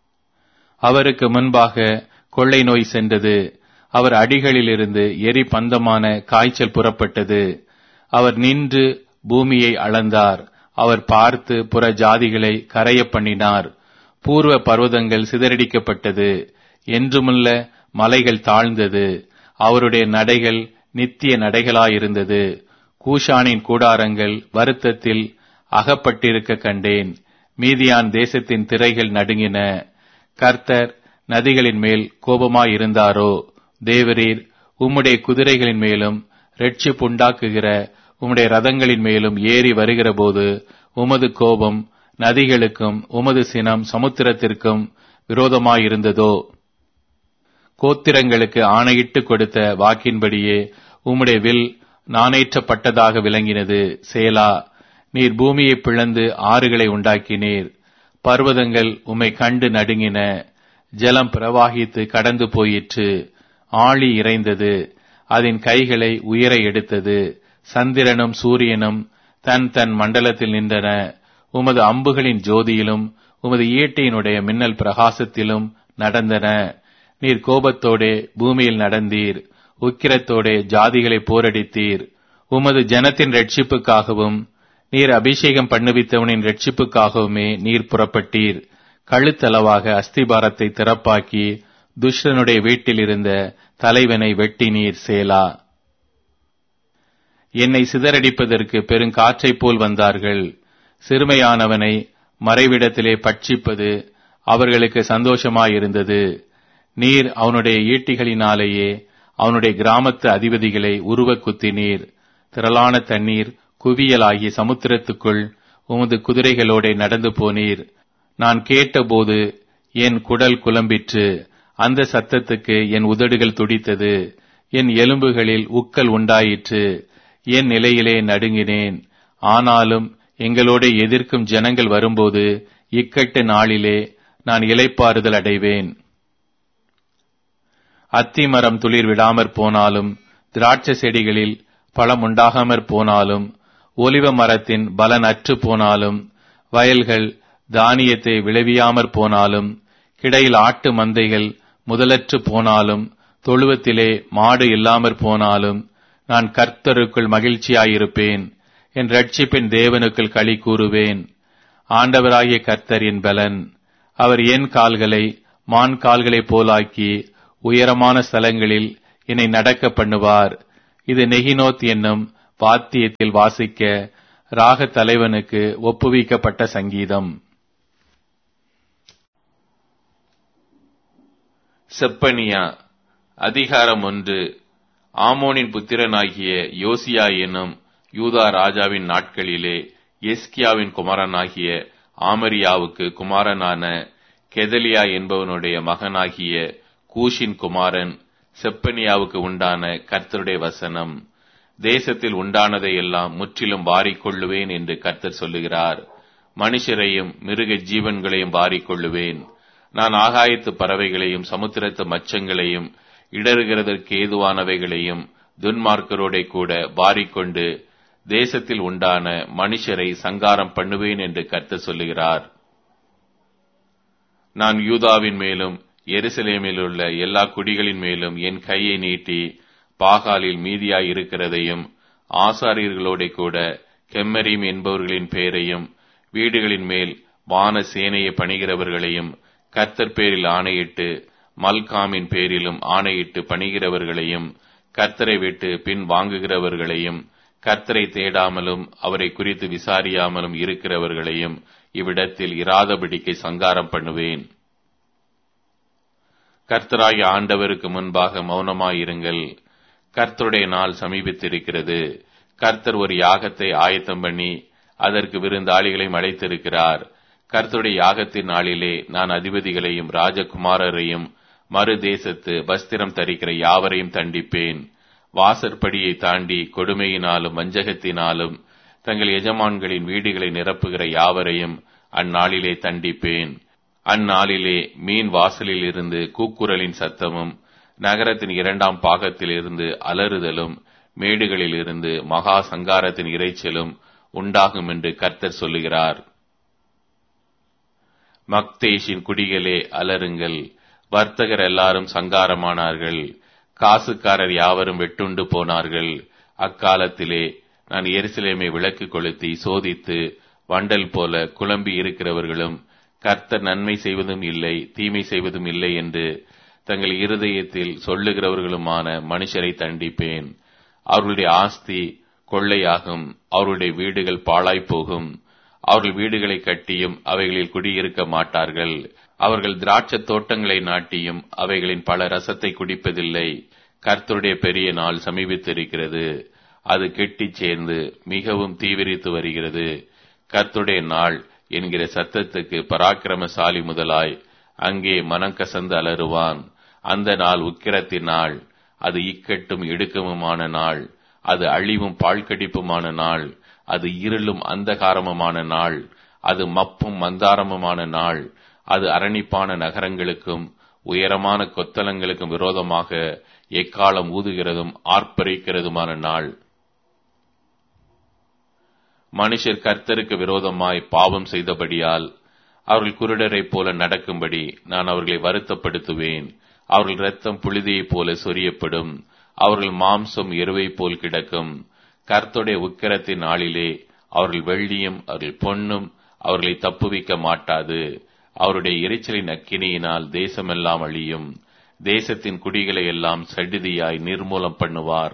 அவருக்கு முன்பாக கொள்ளை நோய் சென்றது. அவர் அடிகளிலிருந்து எரி பந்தமான காய்ச்சல் புறப்பட்டது. அவர் நின்று பூமியை அளந்தார். அவர் பார்த்து புற ஜாதிகளை கரைய பண்ணினார். பூர்வ பர்வதங்கள் சிதறடிக்கப்பட்டது. என்றுமுள்ள மலைகள் தாழ்ந்தது. அவருடைய நடைகள் நித்திய நடைகளாயிருந்தது. கூஷானின் கூடாரங்கள் வருத்தத்தில் அகப்பட்டிருக்க கண்டேன். மீதியான் தேசத்தின் திரைகள் நடுங்கின. கர்த்தர் நதிகளின் மேல் கோபமாயிருந்தாரோ? தேவரீர் உம்முடைய குதிரைகளின் மேலும் இரட்சிப்புண்டாக்குகிற உம்முடைய ரதங்களின் மேலும் ஏறி வருகிற போது உமது கோபம் நதிகளுக்கும் உமது சினம் சமுத்திரத்திற்கும் விரோதமாயிருந்ததோ? கோத்திரங்களுக்கு ஆணையிட்டு கொடுத்த வாக்கின்படியே உம்முடைய வில் நாணேற்றப்பட்டதாக விளங்கினது. சேலா. நீர் பூமியை பிளந்து ஆறுகளை உண்டாக்கினீர். பர்வதங்கள் உம்மை கண்டு நடுங்கின. ஜலம் பிரவாகித்து கடந்து போயிற்று. ஆழி இறைந்தது. அதன் கைகளை உயர எடுத்தது. சந்திரனும் சூரியனும் தன் தன் மண்டலத்தில் நின்றன. உமது அம்புகளின் ஜோதியிலும் உமது ஈட்டியினுடைய மின்னல் பிரகாசத்திலும் நடந்தன. நீர் கோபத்தோடே பூமியில் நடந்தீர். உக்கிரத்தோடே ஜாதிகளை போரடித்தீர். உமது ஜனத்தின் ரட்சிப்புக்காகவும் நீர் அபிஷேகம் பண்ணுவித்தவனின் ரட்சிப்புக்காகவுமே நீர் புறப்பட்டீர். கழுத்தளவாக அஸ்திபாரத்தை திறப்பாக்கி துஷ்டனுடைய வீட்டில் இருந்த தலைவனை வெட்டினீர். சேலா. என்னை சிதறடிப்பதற்கு பெருங்காற்றைப் போல் வந்தார்கள். சிறுமையானவனை மறைவிடத்திலே பட்சிப்பது அவர்களுக்கு சந்தோஷமாயிருந்தது. நீர் அவனுடைய ஈட்டிகளினாலேயே அவனுடைய கிராமத்து அதிபதிகளை உருவ குத்தினீர். திரளான தண்ணீர் குவியலாகி சமுத்திரத்துக்குள் உமது குதிரைகளோட நடந்து போனீர். நான் கேட்டபோது என் குடல் குழம்பிற்று. அந்த சத்தத்துக்கு என் உதடுகள் துடித்தது. என் எலும்புகளில் உக்கல் உண்டாயிற்று. என் நிலையிலே நடுங்கினேன். ஆனாலும் எங்களோட எதிர்க்கும் ஜனங்கள் வரும்போது இக்கட்டு நாளிலே நான் இளைப்பாறுதல் அடைவேன். அத்திமரம் துளிர் விடாமற் போனாலும் திராட்சை செடிகளில் பழம் உண்டாகாமற் போனாலும் ஒலிவ மரத்தின் பலன் அற்று போனாலும் வயல்கள் தானியத்தை விளைவியாமற் போனாலும் கிடையில் ஆட்டு மந்தைகள் முதலற்று போனாலும் தொழுவத்திலே மாடு இல்லாமற் போனாலும் நான் கர்த்தருக்குள் மகிழ்ச்சியாயிருப்பேன். என் ரட்சிப்பின் தேவனுக்குள் களி கூறுவேன். ஆண்டவராகிய கர்த்தர் என் பலன். அவர் என் கால்களை மான் கால்களைப் போலாக்கி உயரமான ஸ்தலங்களில் என்னை நடக்க பண்ணுவார். இது நெகினோத் என்னும் வாத்தியத்தில் வாசிக்க ராக தலைவனுக்கு ஒப்புவிக்கப்பட்ட சங்கீதம். செப்பனியா அதிகாரம் ஒன்று. ஆமோனின் புத்திரனாகிய யோசியா என்னும் யூதா ராஜாவின் நாட்களிலே எஸ்கியாவின் குமாரனாகிய ஆமரியாவுக்கு குமாரனான கெதலியா என்பவனுடைய மகனாகிய கூஷின் குமாரன் செப்பனியாவுக்கு உண்டான கர்த்தருடைய வசனம். தேசத்தில் உண்டானதை எல்லாம் முற்றிலும் வாரிக்கொள்ளுவேன் என்று கர்த்தர் சொல்லுகிறார். மனுஷரையும் மிருக ஜீவன்களையும் வாரிக்கொள்ளுவேன். நான் ஆகாயத்து பறவைகளையும் சமுத்திரத்து மச்சங்களையும் இடறுகிறதற்கு ஏதுவானவைகளையும் துன்மார்க்கரோட கூட வாரிக்கொண்டு தேசத்தில் உண்டான மனுஷரை சங்காரம் பண்ணுவேன் என்று கர்த்தர் சொல்லுகிறார். நான் யூதாவின் மேலும் எருசலேமில் உள்ள எல்லா குடிகளின் மேலும் என் கையை நீட்டி பாகாலில் மீதியாய் இருக்கிறதையும் ஆசாரியர்களோட கூட கெம்மரீம் என்பவர்களின் பேரையும் வீடுகளின் மேல் வான சேனையை பணிகிறவர்களையும் கர்த்தர் பேரில் ஆணையிட்டு மல்காமின் பேரிலும் ஆணையிட்டு பணிகிறவர்களையும் கர்த்தரை விட்டு பின் வாங்குகிறவர்களையும் கர்த்தரை தேடாமலும் அவரை குறித்து விசாரியாமலும் இருக்கிறவர்களையும் இவ்விடத்தில் இராதபடிக்கு சங்காரம் பண்ணுவேன். கர்த்தராகிய ஆண்டவருக்கு முன்பாக மௌனமாயிருங்கள். கர்த்தருடைய நாள் சமீபித்திருக்கிறது. கர்த்தர் ஒரு யாகத்தை ஆயத்தம் பண்ணி அதற்கு விருந்தாளிகளை அழைத்திருக்கிறார். கர்த்தருடைய யாகத்தின் நாளிலே நான் அதிபதிகளையும் ராஜகுமாரரையும் மறு தேசத்து வஸ்திரம் தரிக்கிற யாவரையும் தண்டிப்பேன். வாசற்படியை தாண்டி கொடுமையினாலும் வஞ்சகத்தினாலும் தங்கள் எஜமான்களின் வீடுகளை நிரப்புகிற யாவரையும் அந்நாளிலே தண்டிப்பேன். அந்நாளிலே மீன் வாசலில் இருந்து கூக்குரலின் சத்தமும் நகரத்தின் இரண்டாம் பாகத்தில் இருந்து அலறுதலும் மேடுகளில் இருந்து மகா சங்காரத்தின் இரைச்சலும் உண்டாகும் என்று கர்த்தர் சொல்லுகிறார். மக்தேஷின் குடிகளே அலறுங்கள். வர்த்தகர் எல்லாரும் சங்காரமானார்கள். காசுக்காரர் யாவரும் வெட்டுண்டு போனார்கள். அக்காலத்திலே நான் எருசலேமை விளக்கு கொளுத்தி சோதித்து வண்டல் போல குழம்பி இருக்கிறவர்களும் கர்த்தர் நன்மை செய்வதும் இல்லை தீமை செய்வதும் இல்லை என்று தங்கள் இருதயத்தில் சொல்லுகிறவர்களுமான மனுஷரை தண்டிப்பேன். அவர்களுடைய ஆஸ்தி கொள்ளையாகும். அவருடைய வீடுகள் பாழாய் போகும். அவர்கள் வீடுகளை கட்டியும் அவைகளில் குடியிருக்க மாட்டார்கள். அவர்கள் திராட்சை தோட்டங்களை நாட்டியும் அவைகளின் பல ரசத்தை குடிப்பதில்லை. கர்த்தருடைய பெரிய நாள் சமீபித்திருக்கிறது. அது கெட்டிச் சேர்ந்து மிகவும் தீவிரித்து வருகிறது. கர்த்தருடைய நாள் என்கிற சத்தத்துக்கு பராக்கிரமசாலி முதலாய் அங்கே மனம் கசந்து அலறுவான். அந்த நாள் உக்கிரத்தின் நாள். அது இக்கட்டும் இடுக்கமுமான நாள். அது அழிவும் பாழ்கடிப்புமான நாள். அது இருளும் அந்தகாரமுமான நாள். அது மப்பும் மந்தாரமுமான நாள். அது அரணிப்பான நகரங்களுக்கும் உயரமான கொத்தளங்களுக்கும் விரோதமாக எக்காலம் ஊதுகிறதும் ஆர்ப்பரிக்கிறதுமான நாள். மனுஷர் கர்த்தருக்கு விரோதமாய் பாவம் செய்தபடியால் அவர்கள் குருடரைப் போல நடக்கும்படி நான் அவர்களை வருத்தப்படுத்துவேன். அவர்கள் இரத்தம் புழுதியைப் போல சொரியப்படும். அவர்கள் மாம்சம் எருவைப் போல் கிடக்கும். கர்த்தருடைய உக்கிரத்தின் நாளிலே அவர்கள் வெள்ளியும் அவர்கள் பொன்னும் அவர்களை தப்புவிக்க மாட்டாது. அவருடைய எரிச்சலின் அக்கினியினால் தேசமெல்லாம் அழியும். தேசத்தின் குடிகளை எல்லாம் சடிதியாய் நிர்மூலம் பண்ணுவார்.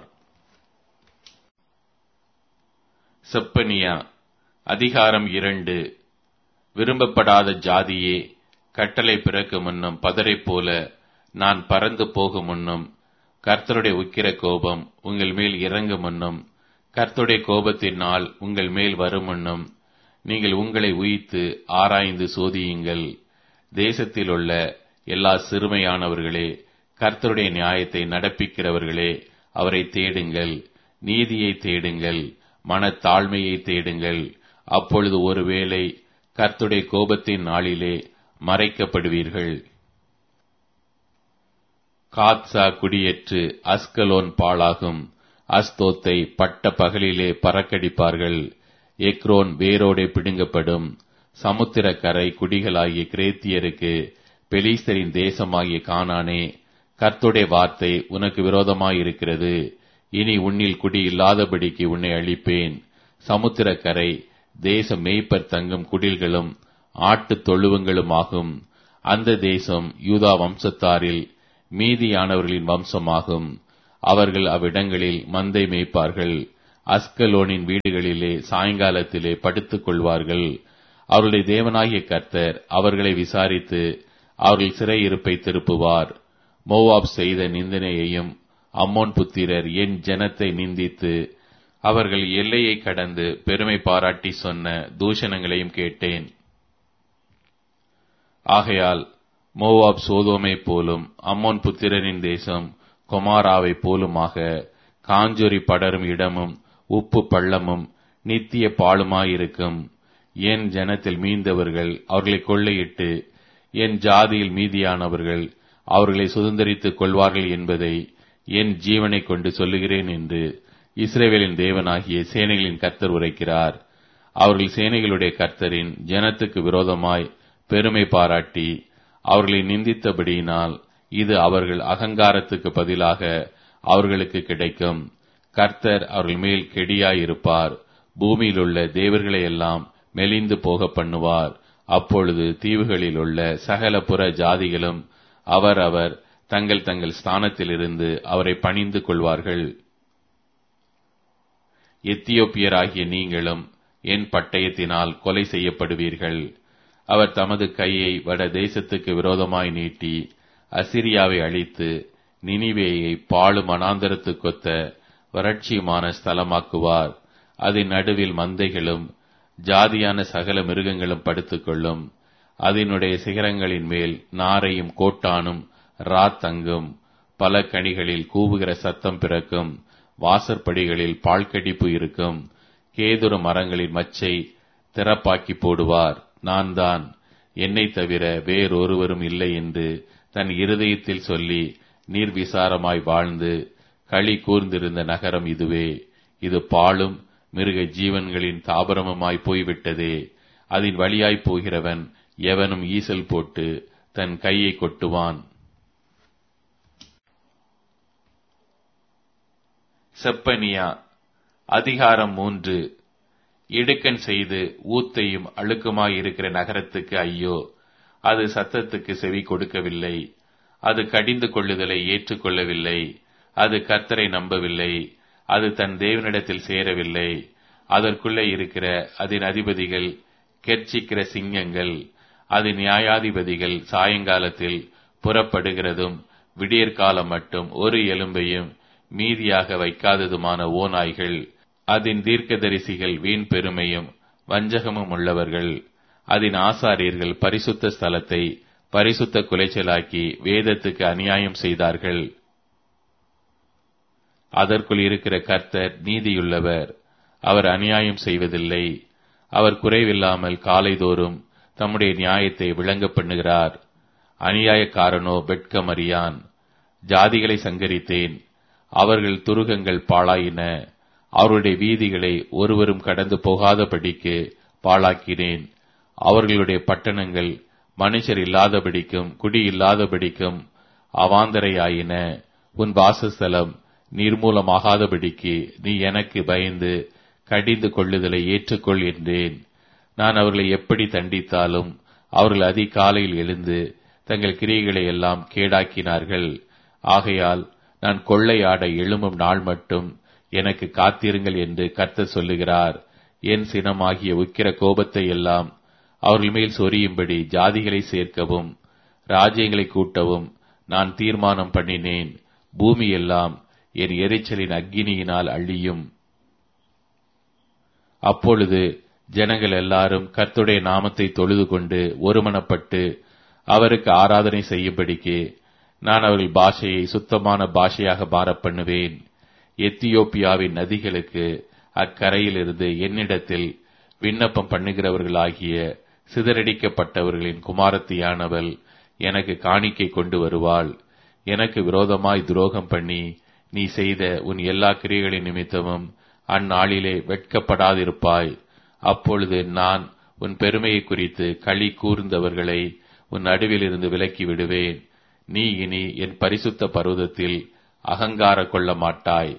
செப்பனியா அதிகாரம் இரண்டு. விரும்பப்படாத ஜாதியே, கட்டளை பிறக்கு முன்னும் பதரை போல நான் பறந்து போகும் முன்னும் கர்த்தருடைய உக்கிர கோபம் உங்கள் மேல் இறங்கும் முன்னும் கர்த்தருடைய கோபத்தின் நாள் உங்கள் மேல் வரும் முன்னும் நீங்கள் உங்களை உயித்து ஆராய்ந்து சோதியுங்கள். தேசத்தில் உள்ள எல்லா சிறுமையானவர்களே, கர்த்தருடைய நியாயத்தை நடப்பிக்கிறவர்களே, அவரை தேடுங்கள். நீதியை தேடுங்கள். மனத்தாழ்மையை தேடுங்கள். அப்பொழுது ஒருவேளை கர்த்தருடைய கோபத்தின் நாளிலே மறைக்கப்படுவீர்கள். காத்சா குடியேற்று அஸ்கலோன் பாழாகும். அஸ்தோத்தை பட்ட பகலிலே பறக்கடிப்பார்கள். எக்ரோன் வேரோடே பிடுங்கப்படும். சமுத்திர கரை குடிகளாகிய கிரேத்தியருக்கு பெலிஸ்தரின் தேசமாகிய கானானே, கர்த்தருடைய வார்த்தை உனக்கு விரோதமாயிருக்கிறது. இனி உன்னில் குடி இல்லாதபடிக்கு உன்னை அழிப்பேன். சமுத்திர கரை தேசம் மேய்ப்பர் தங்கும் குடில்களும் ஆட்டு தொழுவங்களும் ஆகும். அந்த தேசம் யூதா வம்சத்தாரில் மீதியானவர்களின் வம்சமாகும். அவர்கள் அவ்விடங்களில் மந்தை மேய்ப்பார்கள். அஸ்கலோனின் வீடுகளிலே சாயங்காலத்திலே படுத்துக் கொள்வார்கள். அவருடைய தேவனாகிய கர்த்தர் அவர்களை விசாரித்து அவர்கள் சிறையிருப்பை திருப்புவார். மோவாப் செய்த நிந்தனையையும் அம்மோன் புத்திரர் என் ஜனத்தை நிந்தித்து அவர்கள் எல்லையை கடந்து பெருமை பாராட்டி சொன்ன தூஷணங்களையும் கேட்டேன். ஆகையால் மோவாப் சோதோமை போலும் அம்மோன் புத்திரரின் தேசம் கொமாராவை போலுமாக காஞ்சொரி படரும் இடமும் உப்பு பள்ளமும் நித்திய பாழுமாயிருக்கும். என் ஜனத்தில் மீந்தவர்கள் அவர்களை கொள்ளையிட்டு என் ஜாதியில் மீதியானவர்கள் அவர்களை சுதந்தரித்துக் கொள்வார்கள் என்பதை என் ஜீவனை கொண்டு சொல்லுகிறேன் என்று இஸ்ரவேலின் தேவனாகிய சேனைகளின் கர்த்தர் உரைக்கிறார். அவர்கள் சேனைகளுடைய கர்த்தரின் ஜனத்துக்கு விரோதமாய் பெருமை பாராட்டி அவர்களை நிந்தித்தபடியினால் இது அவர்கள் அகங்காரத்துக்கு பதிலாக அவர்களுக்கு கிடைக்கும். கர்த்தர் அவர்கள் மேல் கெடியாயிருப்பார். பூமியில் உள்ள தேவர்களை எல்லாம் மெலிந்து போக பண்ணுவார். அப்பொழுது தீவுகளில் உள்ள சகல புற ஜாதிகளும் அவர் அவர் தங்கள் தங்கள் ஸ்தானத்திலிருந்து அவரை பணிந்து கொள்வார்கள். எத்தியோப்பியராகிய நீங்களும் என் பட்டயத்தினால் கொலை செய்யப்படுவீர்கள். அவர் தமது கையை வட தேசத்துக்கு விரோதமாய் நீட்டி அசிரியாவை அழித்து நினிவேயை பாழும் வனாந்தரத்துக்கொத்த வறட்சியுமான ஸ்தலமாக்குவார். அதன் நடுவில் மந்தைகளும் ஜாதியான சகல மிருகங்களும் படுத்துக்கொள்ளும். அதனுடைய சிகரங்களின் மேல் நாரையும் கோட்டானும் ராத்தங்கும். பல கனிகளில் கூவுகிற சத்தம் பிறக்கும். வாசற்படிகளில் பால்கடிப்பு இருக்கும். கேதுரு மரங்களின் மச்சை திறப்பாக்கி போடுவார். நான் தான், என்னை தவிர வேறொருவரும் இல்லை என்று தன் இருதயத்தில் சொல்லி நீர்விசாரமாய் வாழ்ந்து களி கூர்ந்திருந்த நகரம் இதுவே. இது பாழும் மிருக ஜீவன்களின் தாபரமுமாய் போய்விட்டதே. அதன் வழியாய் போகிறவன் எவனும் ஈசல் போட்டு தன் கையை கொட்டுவான். செப்பனியா அதிகாரம் மூன்று. இடுக்கண் செய்து ஊத்தையும் அழுக்குமாயிருக்கிற நகரத்துக்கு ஐயோ! அது சத்தத்துக்கு செவி கொடுக்கவில்லை. அது கடிந்து கொள்ளுதலை ஏற்றுக்கொள்ளவில்லை. அது கர்த்தரை நம்பவில்லை. அது தன் தேவனிடத்தில் சேரவில்லை. அதற்குள்ளே இருக்கிற அதன் அதிபதிகள் கெர்ச்சிக்கிற சிங்கங்கள். அதன் நியாயாதிபதிகள் சாயங்காலத்தில் புறப்படுகிறதும் விடியற்காலம் மட்டும் ஒரு எலும்பையும் மீதியாக வைக்காததுமான ஓநாய்கள். அதன் தீர்க்கதரிசிகள் வீண் பெருமையும் வஞ்சகமும் உள்ளவர்கள். அதன் ஆசாரியர்கள் பரிசுத்த ஸ்தலத்தை பரிசுத்த குலைச்சலாக்கி வேதத்துக்கு அநியாயம் செய்தார்கள். அதற்குள் இருக்கிற கர்த்தர் நீதியுள்ளவர். அவர் அநியாயம் செய்வதில்லை. அவர் குறைவில்லாமல் காலைதோறும் தம்முடைய நியாயத்தை விளங்க பண்ணுகிறார். அநியாயக்காரனோ வெட்கமறியான். ஜாதிகளை சங்கரித்தேன், அவர்கள் துருகங்கள் பாழாயின. அவருடைய வீதிகளை ஒருவரும் கடந்து போகாதபடிக்கு பாழாக்கினேன். அவர்களுடைய பட்டணங்கள் மனுஷர் இல்லாதபடிக்கும் குடி இல்லாதபடிக்கும் அவாந்தரையாயின. உன் வாசஸ்தலம் நிர்மூலமாகாதபடிக்கு நீ எனக்கு பயந்து கடிந்து கொள்ளுதலை ஏற்றுக்கொள் என்றேன். நான் அவர்களை எப்படி தண்டித்தாலும் அவர்கள் அதிகாலையில் எழுந்து தங்கள் கிரியைகளை எல்லாம் கேடாக்கினார்கள். ஆகையால் நான் கொள்ளையாட எழும்பும் நாள் மட்டும் எனக்கு காத்திருங்கள் என்று கர்த்தர் சொல்லுகிறார். என் சினமாகிய உக்கிர கோபத்தை எல்லாம் அவர்கள் மேல் சொரியும்படி ஜாதிகளை சேர்க்கவும் ராஜ்யங்களை கூட்டவும் நான் தீர்மானம் பண்ணினேன். பூமி எல்லாம் என் எரிச்சலின் அக்கினியினால் அழியும். அப்பொழுது ஜனங்கள் எல்லாரும் கர்த்தருடைய நாமத்தை தொழுது கொண்டு ஒருமனப்பட்டு அவருக்கு ஆராதனை செய்யும்படிக்கு நான் அவர்கள் பாஷையை சுத்தமான பாஷையாக மாறப் பண்ணுவேன். எத்தியோப்பியாவின் நதிகளுக்கு அக்கரையிலிருந்து என்னிடத்தில் விண்ணப்பம் பண்ணுகிறவர்களாகிய சிதறடிக்கப்பட்டவர்களின் குமாரத்தியானவள் எனக்கு காணிக்கை கொண்டு வருவாள். எனக்கு விரோதமாய் துரோகம் பண்ணி நீ செய்த உன் எல்லா கிரியைகளின் நிமித்தமும் அந்நாளிலே வெட்கப்படாதிருப்பாய். அப்பொழுது நான் உன் பெருமையை குறித்து களி கூர்ந்தவர்களை உன் நடுவில் இருந்து விலக்கி விடுவேன். நீ இனி என் பரிசுத்த பர்வதத்தில் அகங்கார கொள்ள மாட்டாய்.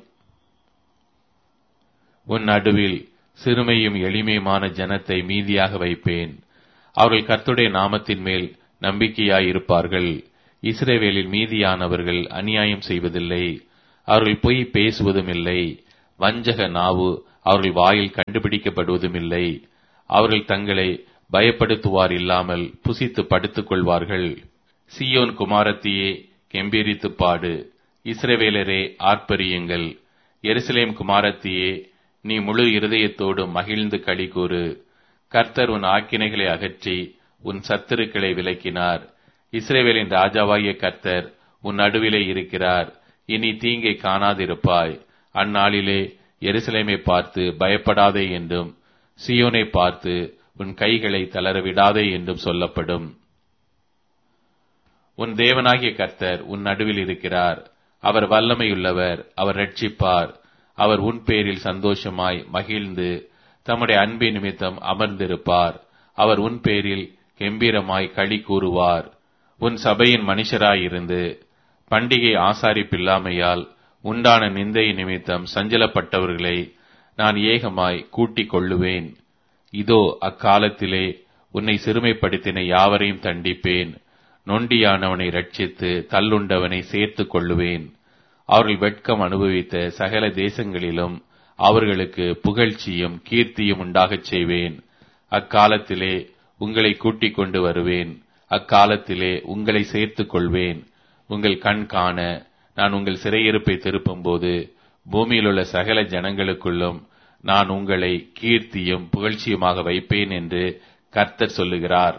உன் நடுவில் சிறுமையும் எளிமையுமான ஜனத்தை மீதியாக வைப்பேன். அவர்கள் கர்த்தருடைய நாமத்தின் மேல் நம்பிக்கையாயிருப்பார்கள். இஸ்ரவேலில் மீதியானவர்கள் அநியாயம் செய்வதில்லை, அவர்கள் பொய் பேசுவதும் இல்லை, வஞ்சக நாவு அவர்கள் வாயில் கண்டுபிடிக்கப்படுவதும் இல்லை. அவர்கள் தங்களை பயப்படுத்துவார் இல்லாமல் புசித்து படுத்துக் கொள்வார்கள். சீயோன் குமாரத்தியே, கெம்பீரித்து பாடு, இஸ்ரவேலரே ஆர்ப்பரியுங்கள். எருசலேம் குமாரத்தியே, நீ முழு இருதயத்தோடு மகிழ்ந்து களிகூறு. கர்த்தர் உன் ஆக்கினைகளை அகற்றி உன் சத்துருக்களை விலக்கினார். இஸ்ரவேலின் ராஜாவாகிய கர்த்தர் உன் நடுவிலே இருக்கிறார். இனி தீங்கை காணாதிருப்பாய். அந்நாளிலே எருசலேமை பார்த்து பயப்படாதே என்றும், சீயோனை பார்த்து உன் கைகளை தளரவிடாதே என்றும் சொல்லப்படும். உன் தேவனாகிய கர்த்தர் உன் நடுவில் இருக்கிறார். அவர் வல்லமையுள்ளவர், அவர் ரட்சிப்பார். அவர் உன் பேரில் சந்தோஷமாய் மகிழ்ந்து தம்முடைய அன்பின் நிமித்தம் அமர்ந்திருப்பார். அவர் உன் பேரில் கெம்பீரமாய் களி கூறுவார். உன் சபையின் மனுஷராயிருந்து பண்டிகை ஆசாரிப்பில்லாமையால் உண்டான நிந்தை நிமித்தம் சஞ்சலப்பட்டவர்களை நான் ஏகமாய் கூட்டிக் கொள்ளுவேன். இதோ அக்காலத்திலே உன்னை சிறுமைப்படுத்தின யாவரையும் தண்டிப்பேன். நொண்டியானவனை ரட்சித்து தள்ளுண்டவனை சேர்த்துக் கொள்ளுவேன். அவர்கள் வெட்கம் அனுபவித்த சகல தேசங்களிலும் அவர்களுக்கு புகழ்ச்சியும் கீர்த்தியும் உண்டாகச் செய்வேன். அக்காலத்திலே உங்களை கூட்டிக் கொண்டு வருவேன். அக்காலத்திலே உங்களை சேர்த்துக் கொள்வேன். உங்கள் கண் காண நான் உங்கள் சிறையிருப்பை திருப்பும் போது பூமியிலுள்ள சகல ஜனங்களுக்குள்ளும் நான் உங்களை கீர்த்தியும் புகழ்ச்சியுமாக வைப்பேன் என்று கர்த்தர் சொல்லுகிறார்.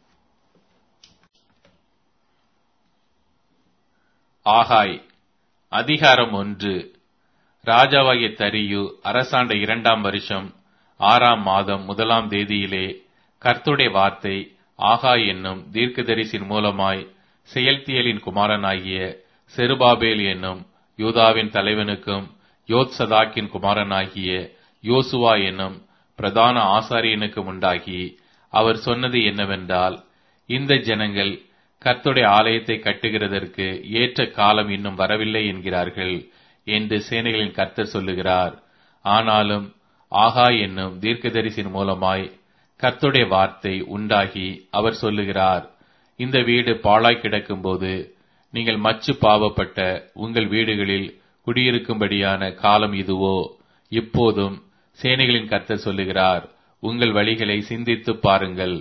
ஆகாய் அதிகாரம் ஒன்று. ராஜாவாகிய தரியு அரசாண்ட இரண்டாம் வருஷம் ஆறாம் மாதம் முதலாம் தேதியிலே கர்த்தருடைய வார்த்தை ஆகாய் என்னும் தீர்க்கதரிசின் மூலமாய் செயல்தியலின் குமாரனாகிய செருபாபேல் என்னும் யூதாவின் தலைவனுக்கும் யோத்சதாக்கின் குமாரனாகிய யோசுவா என்னும் பிரதான ஆசாரியனுக்கும் உண்டாகி அவர் சொன்னது என்னவென்றால், இந்த ஜனங்கள் கர்த்தருடைய ஆலயத்தை கட்டுகிறதற்கு ஏற்ற காலம் இன்னும் வரவில்லை என்கிறார்கள் என்று சேனைகளின் கர்த்தர் சொல்லுகிறார். ஆனாலும் ஆகாய் என்னும் தீர்க்கதரிசின் மூலமாய் கர்த்தருடைய வார்த்தை உண்டாகி அவர் சொல்லுகிறார், இந்த வீடு பாழாய் கிடக்கும் போது நீங்கள் மச்சு பாவப்பட்ட உங்கள் வீடுகளில் குடியிருக்கும்படியான காலம் இதுவோ? இப்போதும் சேனைகளின் கர்த்தர் சொல்லுகிறார், உங்கள் வழிகளை சிந்தித்து பாருங்கள்.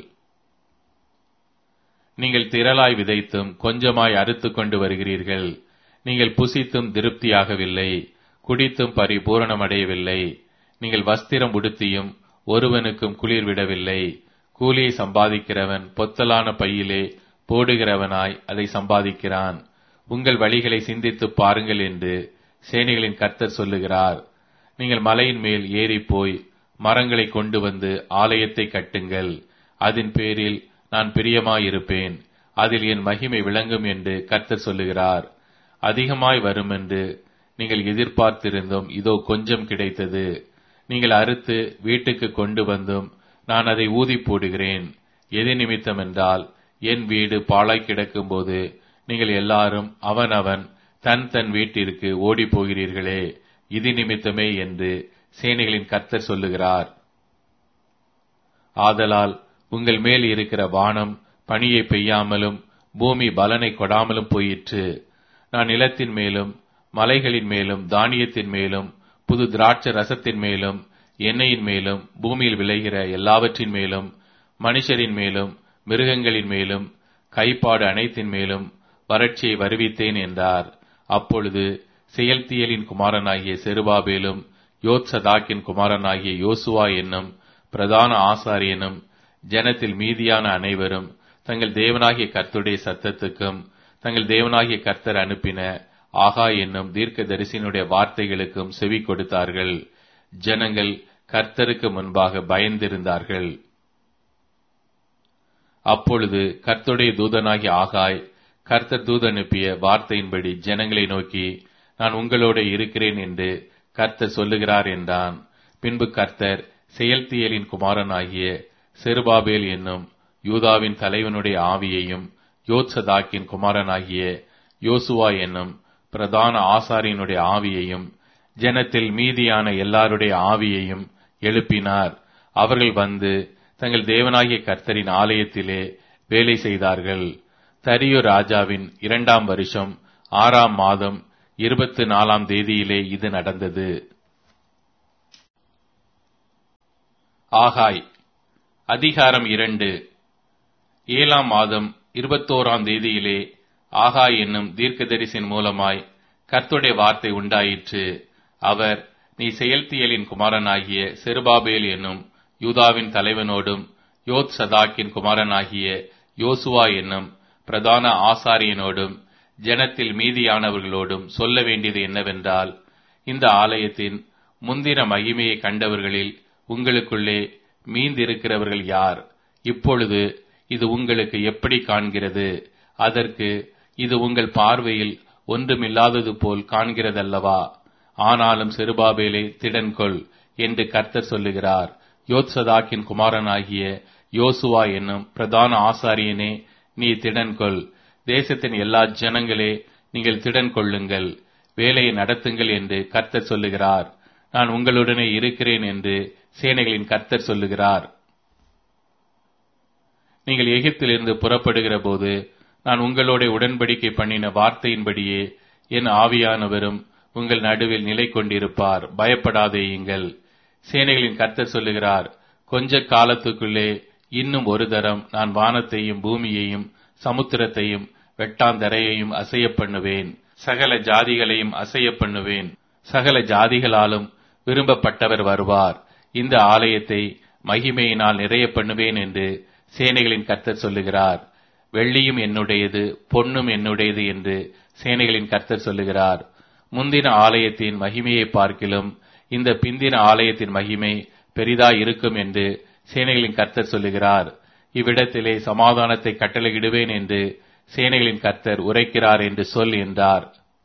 நீங்கள் திரளாய் விதைத்தும் கொஞ்சமாய் அறுத்து கொண்டு வருகிறீர்கள். நீங்கள் புசித்தும் திருப்தியாகவில்லை, குடித்தும் பரிபூரணமடையவில்லை. நீங்கள் வஸ்திரம் உடுத்தியும் ஒருவனுக்கும் குளிர் விடவில்லை. கூலியை சம்பாதிக்கிறவன் பொத்தலான பையிலே போடுகிறவனாய் அதை சம்பாதிக்கிறான். உங்கள் வழிகளை சிந்தித்து பாருங்கள் என்று சேனைகளின் கர்த்தர் சொல்லுகிறார். நீங்கள் மலையின் மேல் ஏறிப்போய் மரங்களை கொண்டு வந்து ஆலயத்தை கட்டுங்கள். அதன் பேரில் நான் பிரியமாயிருப்பேன், அதில் என் மகிமை விளங்கும் என்று கர்த்தர் சொல்லுகிறார். அதிகமாய் வரும் என்று நீங்கள் எதிர்பார்த்திருந்தும் இதோ கொஞ்சம் கிடைத்தது. நீங்கள் அறுத்து வீட்டுக்கு கொண்டு வந்தும் நான் அதை ஊதி போடுகிறேன். எது நிமித்தம் என்றால், என் வீடு பாழாய் கிடக்கும் போது நீங்கள் எல்லாரும் அவனவன் தன் தன் வீட்டிற்கு ஓடி போகிறீர்களே, இது நிமித்தமே என்று சேனைகளின் கர்த்தர் சொல்லுகிறார். ஆதலால் உங்கள் மேல் இருக்கிற வானம் பனியை பெய்யாமலும் பூமி பலனை கொடாமலும் போயிற்று. நான் நிலத்தின் மேலும் மலைகளின் மேலும் தானியத்தின் மேலும் புது திராட்சை ரசத்தின் மேலும் எண்ணெயின் மேலும் பூமியில் விளைகிற எல்லாவற்றின் மேலும் மனுஷரின் மேலும் மிருகங்களின் மேலும் கைப்பாடு அனைத்தின் மேலும் வறட்சியை வருவித்தேன் என்றார். அப்பொழுது செயல்தியலின் குமாரனாகிய செருபாபேலும் யோத்சதாக்கின் குமாரனாகிய யோசுவா என்னும் பிரதான ஆசாரியனும் ஜனத்தில் மீதியான அனைவரும் தங்கள் தேவனாகிய கர்த்தருடைய சத்தத்துக்கும் தங்கள் தேவனாகிய கர்த்தர் அனுப்பின ஆகாய் என்னும் தீர்க்க தரிசினுடைய வார்த்தைகளுக்கும் செவி கொடுத்தார்கள். ஜனங்கள் கர்த்தருக்கு முன்பாக பயந்திருந்தார்கள். அப்பொழுது கர்த்தருடைய தூதனாகிய ஆகாய் கர்த்தர் தூதனுப்பிய வார்த்தையின்படி ஜனங்களை நோக்கி, நான் உங்களோட இருக்கிறேன் என்று கர்த்தர் சொல்லுகிறார் என்றான். பின்பு கர்த்தர் செயல்தியலின் குமாரனாகிய செருபாபேல் என்னும் யூதாவின் தலைவனுடைய ஆவியையும் யோத்சதாக்கின் குமாரனாகிய யோசுவா என்னும் பிரதான ஆசாரியனுடைய ஆவியையும் ஜனத்தில் மீதியான எல்லாருடைய ஆவியையும் எழுப்பினார். அவர்கள் வந்து தங்கள் தேவனாகிய கர்த்தரின் ஆலயத்திலே வேலை செய்தார்கள். தரியு ராஜாவின் இரண்டாம் வருஷம் ஆறாம் மாதம் இருபத்தி நாலாம் தேதியிலே இது நடந்தது. ஆகாய் அதிகாரம் இரண்டு. ஏழாம் மாதம் இருபத்தோராம் தேதியிலே ஆகாய் என்னும் தீர்க்கதரிசின் மூலமாய் கர்த்தருடைய வார்த்தை உண்டாயிற்று. அவர், நீ செயல்தியலின் குமாரனாகிய செருபாபேல் என்னும் யூதாவின் தலைவனோடும் யோத் சதாக்கின் குமாரனாகிய யோசுவா என்னும் பிரதான ஆசாரியனோடும் ஜனத்தில் மீதியானவர்களோடும் சொல்ல வேண்டியது என்னவென்றால், இந்த ஆலயத்தின் முந்தின மகிமையை கண்டவர்களில் உங்களுக்குள்ளே மீந்திருக்கிறவர்கள் யார்? இப்பொழுது இது உங்களுக்கு எப்படி காண்கிறது? அதற்கு இது உங்கள் பார்வையில் ஒன்றுமில்லாதது போல் காண்கிறதல்லவா? ஆனாலும் செருபாபேலே திடன்கொள் என்று கர்த்தர் சொல்லுகிறார். யோத்சதாக்கின் குமாரனாகிய யோசுவா என்னும் பிரதான ஆசாரியனே, நீ திடன்கொள். தேசத்தின் எல்லா ஜனங்களே, நீங்கள் திடன் கொள்ளுங்கள், வேலையை நடத்துங்கள் என்று கர்த்தர் சொல்லுகிறார். நான் உங்களுடனே இருக்கிறேன் என்று சேனைகளின் கர்த்தர் சொல்லுகிறார். நீங்கள் எகிப்திலிருந்து புறப்படுகிற போது நான் உங்களோட உடன்படிக்கை பண்ணின வார்த்தையின்படியே என் ஆவியானவரும் உங்கள் நடுவில் நிலை கொண்டிருப்பார். பயப்படாதேயுங்கள். சேனைகளின் கர்த்தர் சொல்லுகிறார், கொஞ்ச காலத்துக்குள்ளே இன்னும் ஒரு தரம் நான் வானத்தையும் பூமியையும் சமுத்திரத்தையும் வெட்டாந்தரையையும் அசைய பண்ணுவேன். சகல ஜாதிகளையும் அசைய பண்ணுவேன். சகல ஜாதிகளாலும் விரும்பப்பட்டவர் வருவார். இந்த ஆலயத்தை மகிமையினால் நிறைய பண்ணுவேன் என்று சேனைகளின் கர்த்தர் சொல்லுகிறார். வெள்ளியும் என்னுடையது, பொன்னும் என்னுடையது என்று சேனைகளின் கர்த்தர் சொல்லுகிறார். முந்தின ஆலயத்தின் மகிமையை பார்க்கிலும் இந்த பிந்தின ஆலயத்தின் மகிமை பெரிதாய் இருக்கும் என்று சேனைகளின் கர்த்தர் சொல்லுகிறார். இவ்விடத்திலே சமாதானத்தை கட்டளையிடுவேன் என்று சேனைகளின் கர்த்தர் உரைக்கிறார் என்று சொல் என்றார்.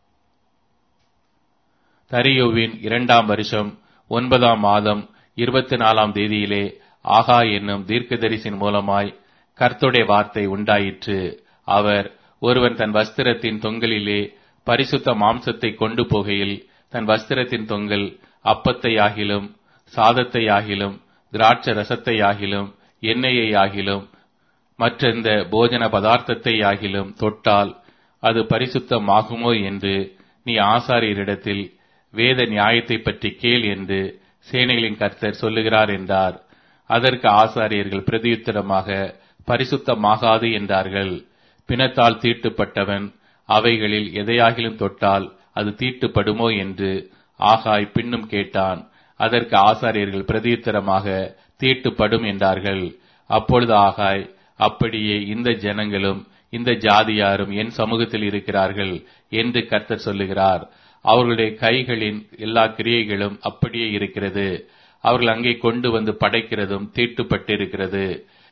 தரியோவின் இரண்டாம் வருஷம் ஒன்பதாம் மாதம் இருபத்தி நாலாம் தேதியிலே ஆகாய் என்னும் தீர்க்கதரிசின் மூலமாய் கர்த்தருடைய வார்த்தை உண்டாயிற்று. அவர், ஒருவன் தன் வஸ்திரத்தின் தொங்கலிலே பரிசுத்த மாம்சத்தை கொண்டு போகையில் தன் வஸ்திரத்தின் தொங்கல் அப்பத்தையாகிலும் சாதத்தையாகிலும் திராட்ச ரசத்தையாகிலும் எண்ணெயையாகிலும் மற்றெந்த போஜன பதார்த்தத்தையாகிலும் தொட்டால் அது பரிசுத்தமாகுமோ என்று நீ ஆசாரியரிடத்தில் வேத நியாயத்தை பற்றி கேள் என்று சேனைகளின் கர்த்தர் சொல்லுகிறார் என்றார். அதற்கு ஆசாரியர்கள் பிரதியுத்தரமாக, பரிசுத்தமாகாது என்றார்கள். பிணத்தால் தீட்டுப்பட்டவன் அவைகளில் எதையாகிலும் தொட்டால் அது தீட்டுப்படுமோ என்று ஆகாய் பின்னும் கேட்டான். அதற்கு ஆசாரியர்கள் பிரதியுத்தரமாக, தீட்டுப்படும் என்றார்கள். அப்பொழுது ஆகாய், அப்படியே இந்த ஜனங்களும் இந்த ஜாதியாரும் என் சமூகத்தில் இருக்கிறார்கள் என்று கர்த்தர் சொல்லுகிறார். அவர்களுடைய கைகளின் எல்லா கிரியைகளும் அப்படியே இருக்கிறது. அவர்கள் அங்கே கொண்டு வந்து படைக்கிறதும் தீட்டுப்பட்டிருக்கிறது.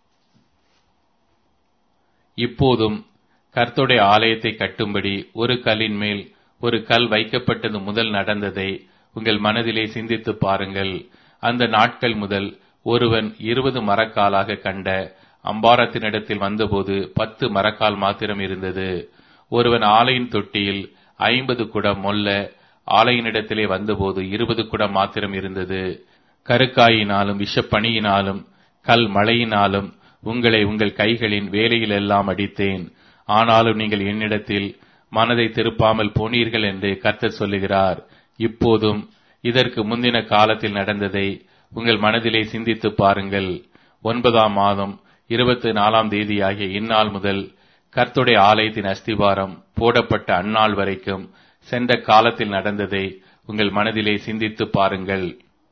இப்போதும் கர்த்தருடைய ஆலயத்தை கட்டும்படி ஒரு கல்லின் மேல் ஒரு கல் வைக்கப்பட்டது முதல் நடந்ததை உங்கள் மனதிலே சிந்தித்து பாருங்கள். அந்த நாட்கள் முதல் ஒருவன் இருபது மரக்காலாக கண்ட அம்பாரத்தினிடத்தில் வந்தபோது பத்து மரக்கால் மாத்திரம் இருந்தது. ஒருவன் ஆலையின் தொட்டியில் ஐம்பது குடம் மொல்ல ஆலையினிடத்திலே வந்தபோது இருபது குடம் மாத்திரம் இருந்தது. கருக்காயினாலும் விஷப்பணியினாலும் கல் மழையினாலும் உங்களை உங்கள் கைகளின் வேலையிலெல்லாம் அடித்தேன். ஆனாலும் நீங்கள் என்னிடத்தில் மனதை திருப்பாமல் போனீர்கள் என்று கர்த்தர் சொல்லுகிறார். இப்போதும் இதற்கு முந்தின காலத்தில் நடந்ததை உங்கள் மனதிலே சிந்தித்து பாருங்கள். ஒன்பதாம் மாதம் இருபத்தி நாலாம் தேதியாகிய இந்நாள் முதல் கர்த்தருடைய ஆலயத்தின் அஸ்திபாரம் போடப்பட்ட அந்நாள் வரைக்கும் சென்ற காலத்தில் நடந்ததை உங்கள் மனதிலே சிந்தித்து பாருங்கள்.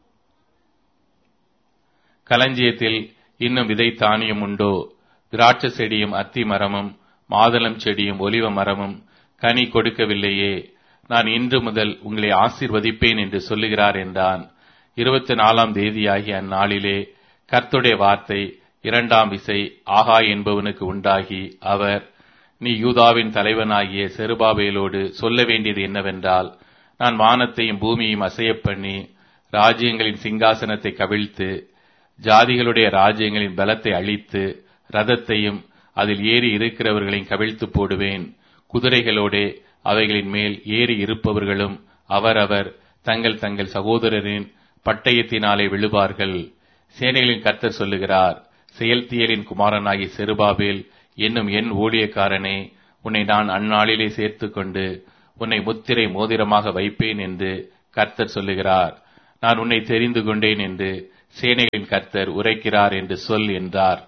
களஞ்சியத்தில் இன்னும் விதை தானியம் உண்டோ? திராட்சை செடியும் அத்தி மரமும் மாதளம் செடியும் ஒலிவ மரமும் கனி கொடுக்கவில்லையே? நான் இன்று முதல் உங்களை ஆசீர்வதிப்பேன் என்று சொல்லுகிறார் என்றான். இருபத்தி நாலாம் தேதியாகிய அந்நாளிலே கர்த்தருடைய வார்த்தை இரண்டாம் விசை ஆகாய் என்பவனுக்கு உண்டாகி, அவர், நீ யூதாவின் தலைவனாகிய செருபாபேலோடு சொல்ல வேண்டியது என்னவென்றால், நான் வானத்தையும் பூமியையும் அசையப் பண்ணி ராஜ்யங்களின் சிங்காசனத்தை கவிழ்த்து ஜாதிகளுடைய ராஜ்யங்களின் பலத்தை அழித்து ரதத்தையும் அதில் ஏறி இருக்கிறவர்களையும் கவிழ்த்து போடுவேன். குதிரைகளோடே அவைகளின் மேல் ஏறி இருப்பவர்களும் அவரவர் தங்கள் தங்கள் சகோதரரின் பட்டயத்தினாலே விழுவார்கள். சேனைகளின் கர்த்தர் சொல்லுகிறார். செயல்தியலின் குமாரனாகிய செருபாபேல் என்னும் என் ஊழியக்காரனே, உன்னை நான் அந்நாளிலே சேர்த்துக்கொண்டு உன்னை முத்திரை மோதிரமாக வைப்பேன் என்று கர்த்தர் சொல்லுகிறார். நான் உன்னை தெரிந்து கொண்டேன் என்று சேனைகளின் கர்த்தர் உரைக்கிறார் என்று சொல் என்றார்.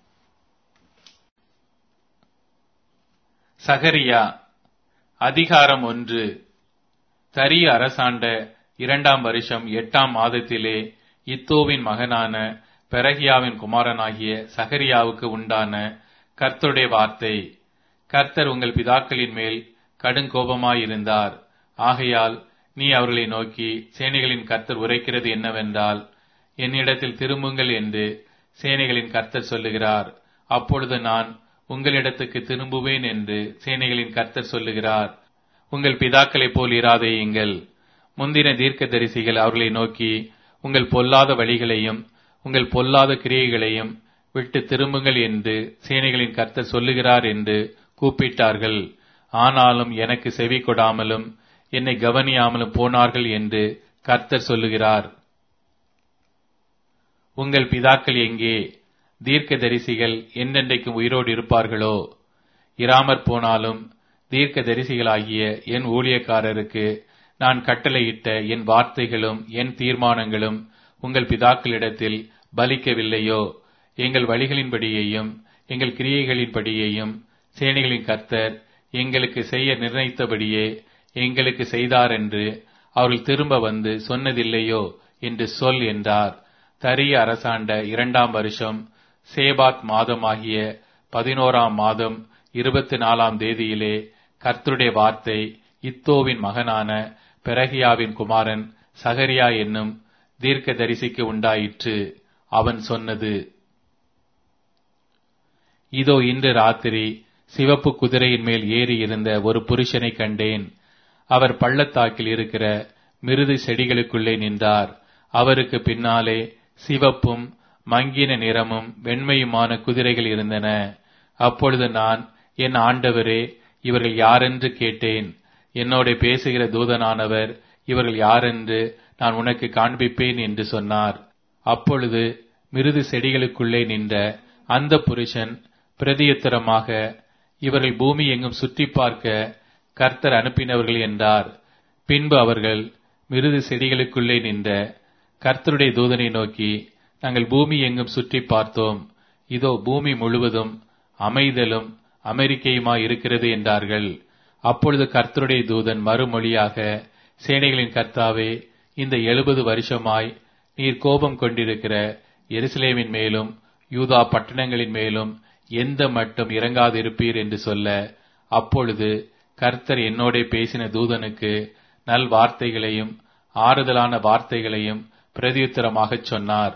சகரியா அதிகாரம் ஒன்று. தரிய அரசாண்ட இரண்டாம் வருஷம் எட்டாம் மாதத்திலே இத்தோவின் மகனான பெரகியாவின் குமாரனாகிய சகரியாவுக்கு உண்டான கர்த்தருடைய வார்த்தை. கர்த்தர் உங்கள் பிதாக்களின் மேல் கடுங்கோபமாயிருந்தார். ஆகையால் நீ அவர்களை நோக்கி, சேனைகளின் கர்த்தர் உரைக்கிறது என்னவென்றால், என்னிடத்தில் திரும்புங்கள் என்று சேனைகளின் கர்த்தர் சொல்லுகிறார். அப்பொழுது நான் உங்களிடத்துக்கு திரும்புவேன் என்று சேனைகளின் கர்த்தர் சொல்லுகிறார். உங்கள் பிதாக்களைப் போல் இராதேயுங்கள். முந்தின தீர்க்கதரிசிகள் அவர்களை நோக்கி, உங்கள் பொல்லாத வழிகளையும் உங்கள் பொல்லாத கிரியைகளையும் விட்டு திரும்புங்கள் என்று சேனைகளின் கர்த்தர் சொல்லுகிறார் என்று கூப்பிட்டார்கள். ஆனாலும் எனக்கு செவி கொடாமலும் என்னை கவனியாமலும் போனார்கள் என்று கர்த்தர் சொல்லுகிறார். உங்கள் பிதாக்கள் எங்கே? தீர்க்கதரிசிகள் என்றென்றைக்கும் உயிரோடு இருப்பார்களோ? இராமற் போனாலும் தீர்க்க தரிசிகளாகிய என் ஊழியக்காரருக்கு நான் கட்டளையிட்ட என் வார்த்தைகளும் என் தீர்மானங்களும் உங்கள் பிதாக்களிடத்தில் பலிக்கவில்லையோ? எங்கள் வழிகளின்படியையும் எங்கள் கிரியைகளின்படியையும் சேனைகளின் கர்த்தர் எங்களுக்கு செய்ய நிர்ணயித்தபடியே எங்களுக்கு செய்தார் என்று அவர்கள் திரும்ப வந்து சொன்னதில்லையோ என்று சொல் என்றார். தரிய அரசாண்ட இரண்டாம் வருஷம் சேபாத் மாதமாகிய பதினோராம் மாதம் இருபத்தி நாலாம் தேதியிலே கர்த்தருடைய வார்த்தை இத்தோவின் மகனான பெரகியாவின் குமாரன் சகரியா என்னும் தீர்க்க தரிசிக்கு உண்டாயிற்று. அவன் சொன்னது, இதோ இன்று ராத்திரி சிவப்பு குதிரையின் மேல் ஏறி இருந்த ஒரு புருஷனை கண்டேன். அவர் பள்ளத்தாக்கில் இருக்கிற மிருது செடிகளுக்குள்ளே நின்றார். அவருக்கு பின்னாலே சிவப்பும் மங்கின நிறமும் வெண்மையுமான குதிரைகள் இருந்தன. அப்பொழுது நான், என் ஆண்டவரே, இவர்கள் யாரென்று கேட்டேன். என்னோட பேசுகிற தூதனானவர், இவர்கள் யாரென்று நான் உனக்கு காண்பிப்பேன் என்று சொன்னார். அப்பொழுது மிருது செடிகளுக்குள்ளே நின்ற அந்த புருஷன் பிரதியுத்தரமாக, இவர்கள் பூமி எங்கும் சுற்றி பார்க்க கர்த்தர் அனுப்பினவர்கள் என்றார். பின்பு அவர்கள் மிருது செடிகளுக்குள்ளே நின்ற கர்த்தருடைய தூதனை நோக்கி, நாங்கள் பூமி எங்கும் சுற்றி பார்த்தோம். இதோ பூமி முழுவதும் அமைதலும் அமெரிக்கையுமாய் இருக்கிறது என்றார்கள். அப்பொழுது கர்த்தருடைய தூதன் மறுமொழியாக, சேனைகளின் கர்த்தாவே, இந்த எழுபது வருஷமாய் நீர் கோபம் கொண்டிருக்கிற எருசலேமின் மேலும் யூதா பட்டணங்களின் மேலும் எந்த மட்டும் இறங்காதிருப்பீர் என்று சொல்ல, அப்பொழுது கர்த்தர் என்னோட பேசின தூதனுக்கு நல் வார்த்தைகளையும் ஆறுதலான வார்த்தைகளையும் பிரதியுத்தரமாகச் சொன்னார்.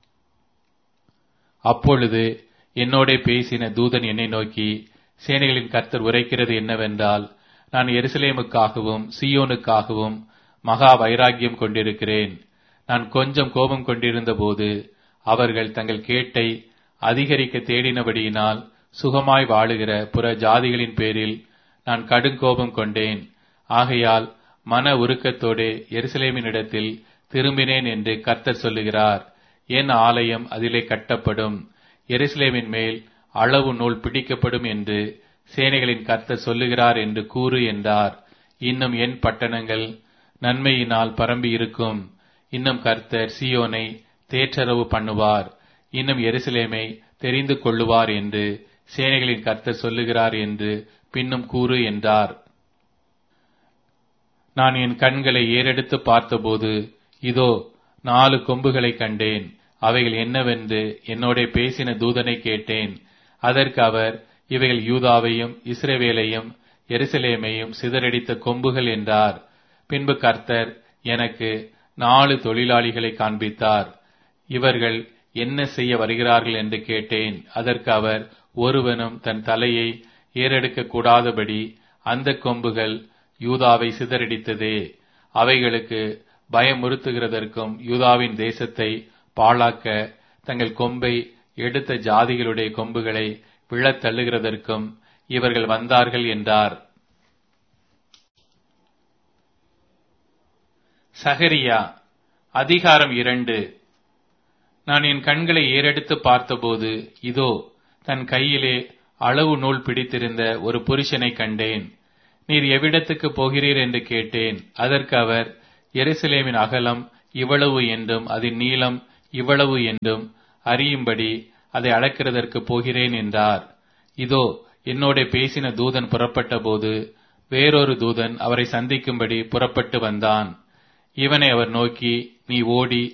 அப்பொழுது என்னோட பேசின தூதன் என்னை நோக்கி, சேனைகளின் கர்த்தர் உரைக்கிறது என்னவென்றால், நான் எருசலேமுக்காகவும் சீயோனுக்காகவும் மகா வைராக்கியம் கொண்டிருக்கிறேன். நான் கொஞ்சம் கோபம் கொண்டிருந்த போது அவர்கள் தங்கள் கேட்டை அதிகரிக்க தேடினபடியினால் சுகமாய் வாழுகிற புற ஜாதிகளின் பேரில் நான் கடுங்கோபம் கொண்டேன். ஆகையால் மன உருக்கத்தோடு எருசலேமினிடத்தில் திரும்பினேன் என்று கர்த்தர் சொல்லுகிறார். என் ஆலயம் அதிலே கட்டப்படும், எருசலேமின் மேல் அளவு நூல் பிடிக்கப்படும் என்று சேனைகளின் கர்த்தர் சொல்லுகிறார் என்று கூறு என்றார். இன்னும் என் பட்டணங்கள் நன்மையினால் பரம்பி இருக்கும். இன்னும் கர்த்தர் சீயோனை தேற்றரவு பண்ணுவார். இன்னும் எருசலேமை தெரிந்து கொள்ளுவார் என்று சேனைகளின் கர்த்தர் சொல்லுகிறார் என்று பின்னும் கூறு என்றார். நான் என் கண்களை ஏறெடுத்து பார்த்தபோது இதோ நாலு கொம்புகளை கண்டேன். அவைகள் என்னவென்று என்னோட பேசின தூதனை கேட்டேன். அதற்கு அவர், இவைகள் யூதாவையும் இஸ்ரவேலையும் எருசலேமையும் சிதறடித்த கொம்புகள் என்றார். பின்பு கர்த்தர் எனக்கு நாலு தொழிலாளிகளை காண்பித்தார். இவர்கள் என்ன செய்ய வருகிறார்கள் என்று கேட்டேன். அதற்கு அவர், ஒருவனும் தன் தலையை ஏறெடுக்க கூடாதபடி அந்த கொம்புகள் யூதாவை சிதறடித்ததே. அவைகளுக்கு பயமுறுத்துகிறதற்கும் யூதாவின் தேசத்தை பாழாக்க தங்கள் கொம்பை எடுத்த ஜாதிகளுடைய கொம்புகளை விழத் தள்ளுகிறதற்கும் இவர்கள் வந்தார்கள் என்றார். சகரியா அதிகாரம் இரண்டு. நான் என் கண்களை ஏறெடுத்து பார்த்தபோது இதோ தன் கையிலே அளவு நூல் பிடித்திருந்த ஒரு புருஷனை கண்டேன். நீர் எவ்விடத்துக்கு போகிறீர் என்று கேட்டேன். அதற்கு அவர், எருசலேமின் அகலம் இவ்வளவு என்றும் அதன் நீளம் இவ்வளவு என்றும் அறியும்படி அதை அளக்கிறதற்கு போகிறேன் என்றார். இதோ, என்னோட பேசின தூதன் புறப்பட்ட போது வேறொரு தூதன் அவரை சந்திக்கும்படி புறப்பட்டு வந்தான். இவனை அவர் நோக்கி, நீ ஓடி